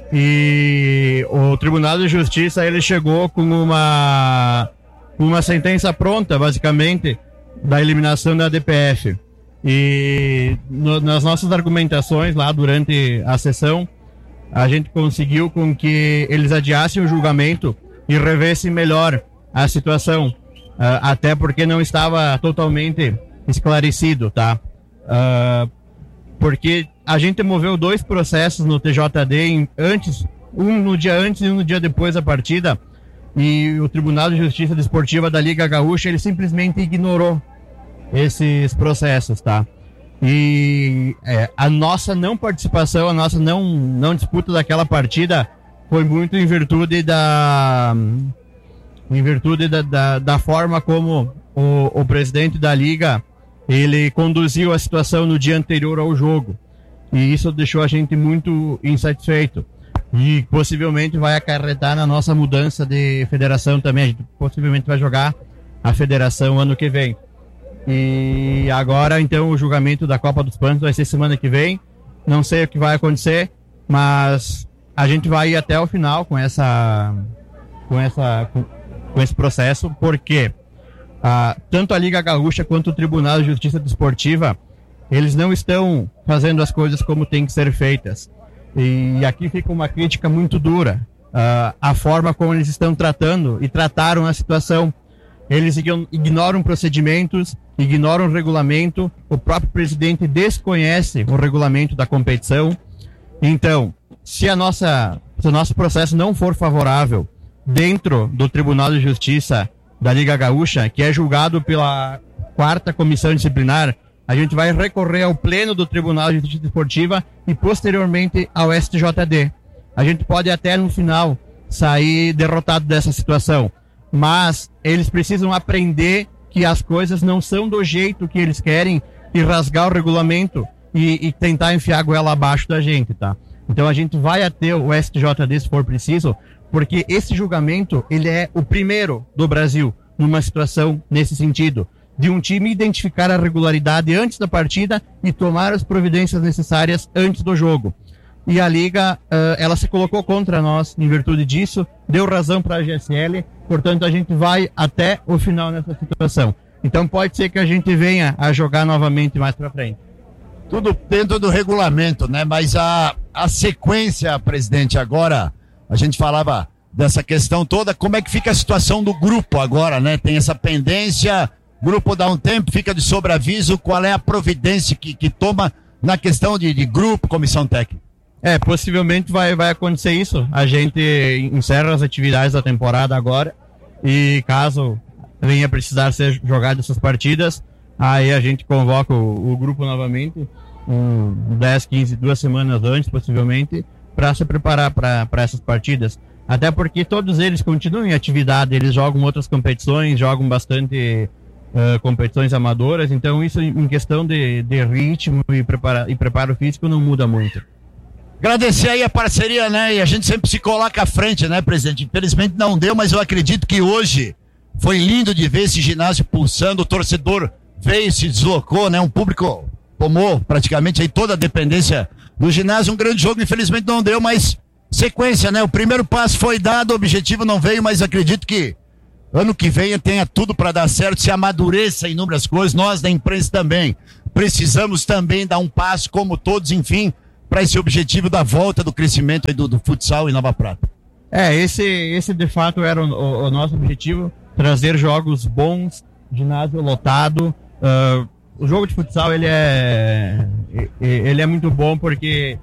e o Tribunal de Justiça ele chegou com uma, uma sentença pronta, basicamente, da eliminação da A D P F. E no, nas nossas argumentações lá durante a sessão, a gente conseguiu com que eles adiassem o julgamento e revessem melhor a situação, uh, até porque não estava totalmente esclarecido, tá? Uh, porque a gente moveu dois processos no T J D em, antes, um no dia antes e um no dia depois da partida, e o Tribunal de Justiça Desportiva da Liga Gaúcha ele simplesmente ignorou esses processos, tá? E é, a nossa não participação, a nossa não, não disputa daquela partida foi muito em virtude da em virtude da, da, da forma como o, o presidente da Liga ele conduziu a situação no dia anterior ao jogo, e isso deixou a gente muito insatisfeito e possivelmente vai acarretar na nossa mudança de federação também. A gente possivelmente vai jogar a federação ano que vem. E agora, então, o julgamento da Copa dos Pantos vai ser semana que vem. Não sei o que vai acontecer, mas a gente vai ir até o final com essa, com essa, com, com esse processo, porque ah, tanto a Liga Gaúcha quanto o Tribunal de Justiça Desportiva, eles não estão fazendo as coisas como tem que ser feitas. E aqui fica uma crítica muito dura, ah, a forma como eles estão tratando e trataram a situação. Eles ignoram procedimentos, ignoram o regulamento, o próprio presidente desconhece o regulamento da competição. Então, se, a nossa, se o nosso processo não for favorável dentro do Tribunal de Justiça da Liga Gaúcha, que é julgado pela quarta comissão disciplinar, a gente vai recorrer ao pleno do Tribunal de Justiça Desportiva e posteriormente ao S T J D. A gente pode até no final sair derrotado dessa situação, mas eles precisam aprender que as coisas não são do jeito que eles querem e rasgar o regulamento e, e tentar enfiar a goela abaixo da gente, tá? Então a gente vai até o S T J D se for preciso, porque esse julgamento ele é o primeiro do Brasil numa situação nesse sentido, de um time identificar a regularidade antes da partida e tomar as providências necessárias antes do jogo. E a Liga, uh, ela se colocou contra nós em virtude disso, deu razão para a G S L, portanto a gente vai até o final nessa situação. Então pode ser que a gente venha a jogar novamente mais para frente. Tudo dentro do regulamento, né? Mas a, a sequência, presidente, agora, a gente falava dessa questão toda, como é que fica a situação do grupo agora, né? Tem essa pendência, o grupo dá um tempo, fica de sobreaviso, qual é a providência que, que toma na questão de, de grupo, comissão técnica? É, possivelmente vai, vai acontecer isso. A gente encerra as atividades da temporada agora e caso venha precisar ser jogado essas partidas, aí a gente convoca o, o grupo novamente um dez, quinze, duas semanas antes, possivelmente, para se preparar para essas partidas. Até porque todos eles continuam em atividade, eles jogam outras competições, jogam bastante uh, competições amadoras, então isso em questão de, de ritmo e, prepara, e preparo físico não muda muito. Agradecer aí a parceria, né? E a gente sempre se coloca à frente, né, presidente? Infelizmente não deu, mas eu acredito que hoje foi lindo de ver esse ginásio pulsando, o torcedor veio, se deslocou, né? Um público tomou praticamente aí toda a dependência do ginásio. Um grande jogo, infelizmente não deu, mas sequência, né? O primeiro passo foi dado, o objetivo não veio, mas acredito que ano que vem tenha tudo para dar certo, se amadureça inúmeras coisas. Nós da imprensa também precisamos também dar um passo, como todos, enfim, para esse objetivo da volta do crescimento aí do, do futsal em Nova Prata. É, esse, esse de fato era o, o, o nosso objetivo, trazer jogos bons, ginásio lotado. Uh, o jogo de futsal ele é, ele é muito bom porque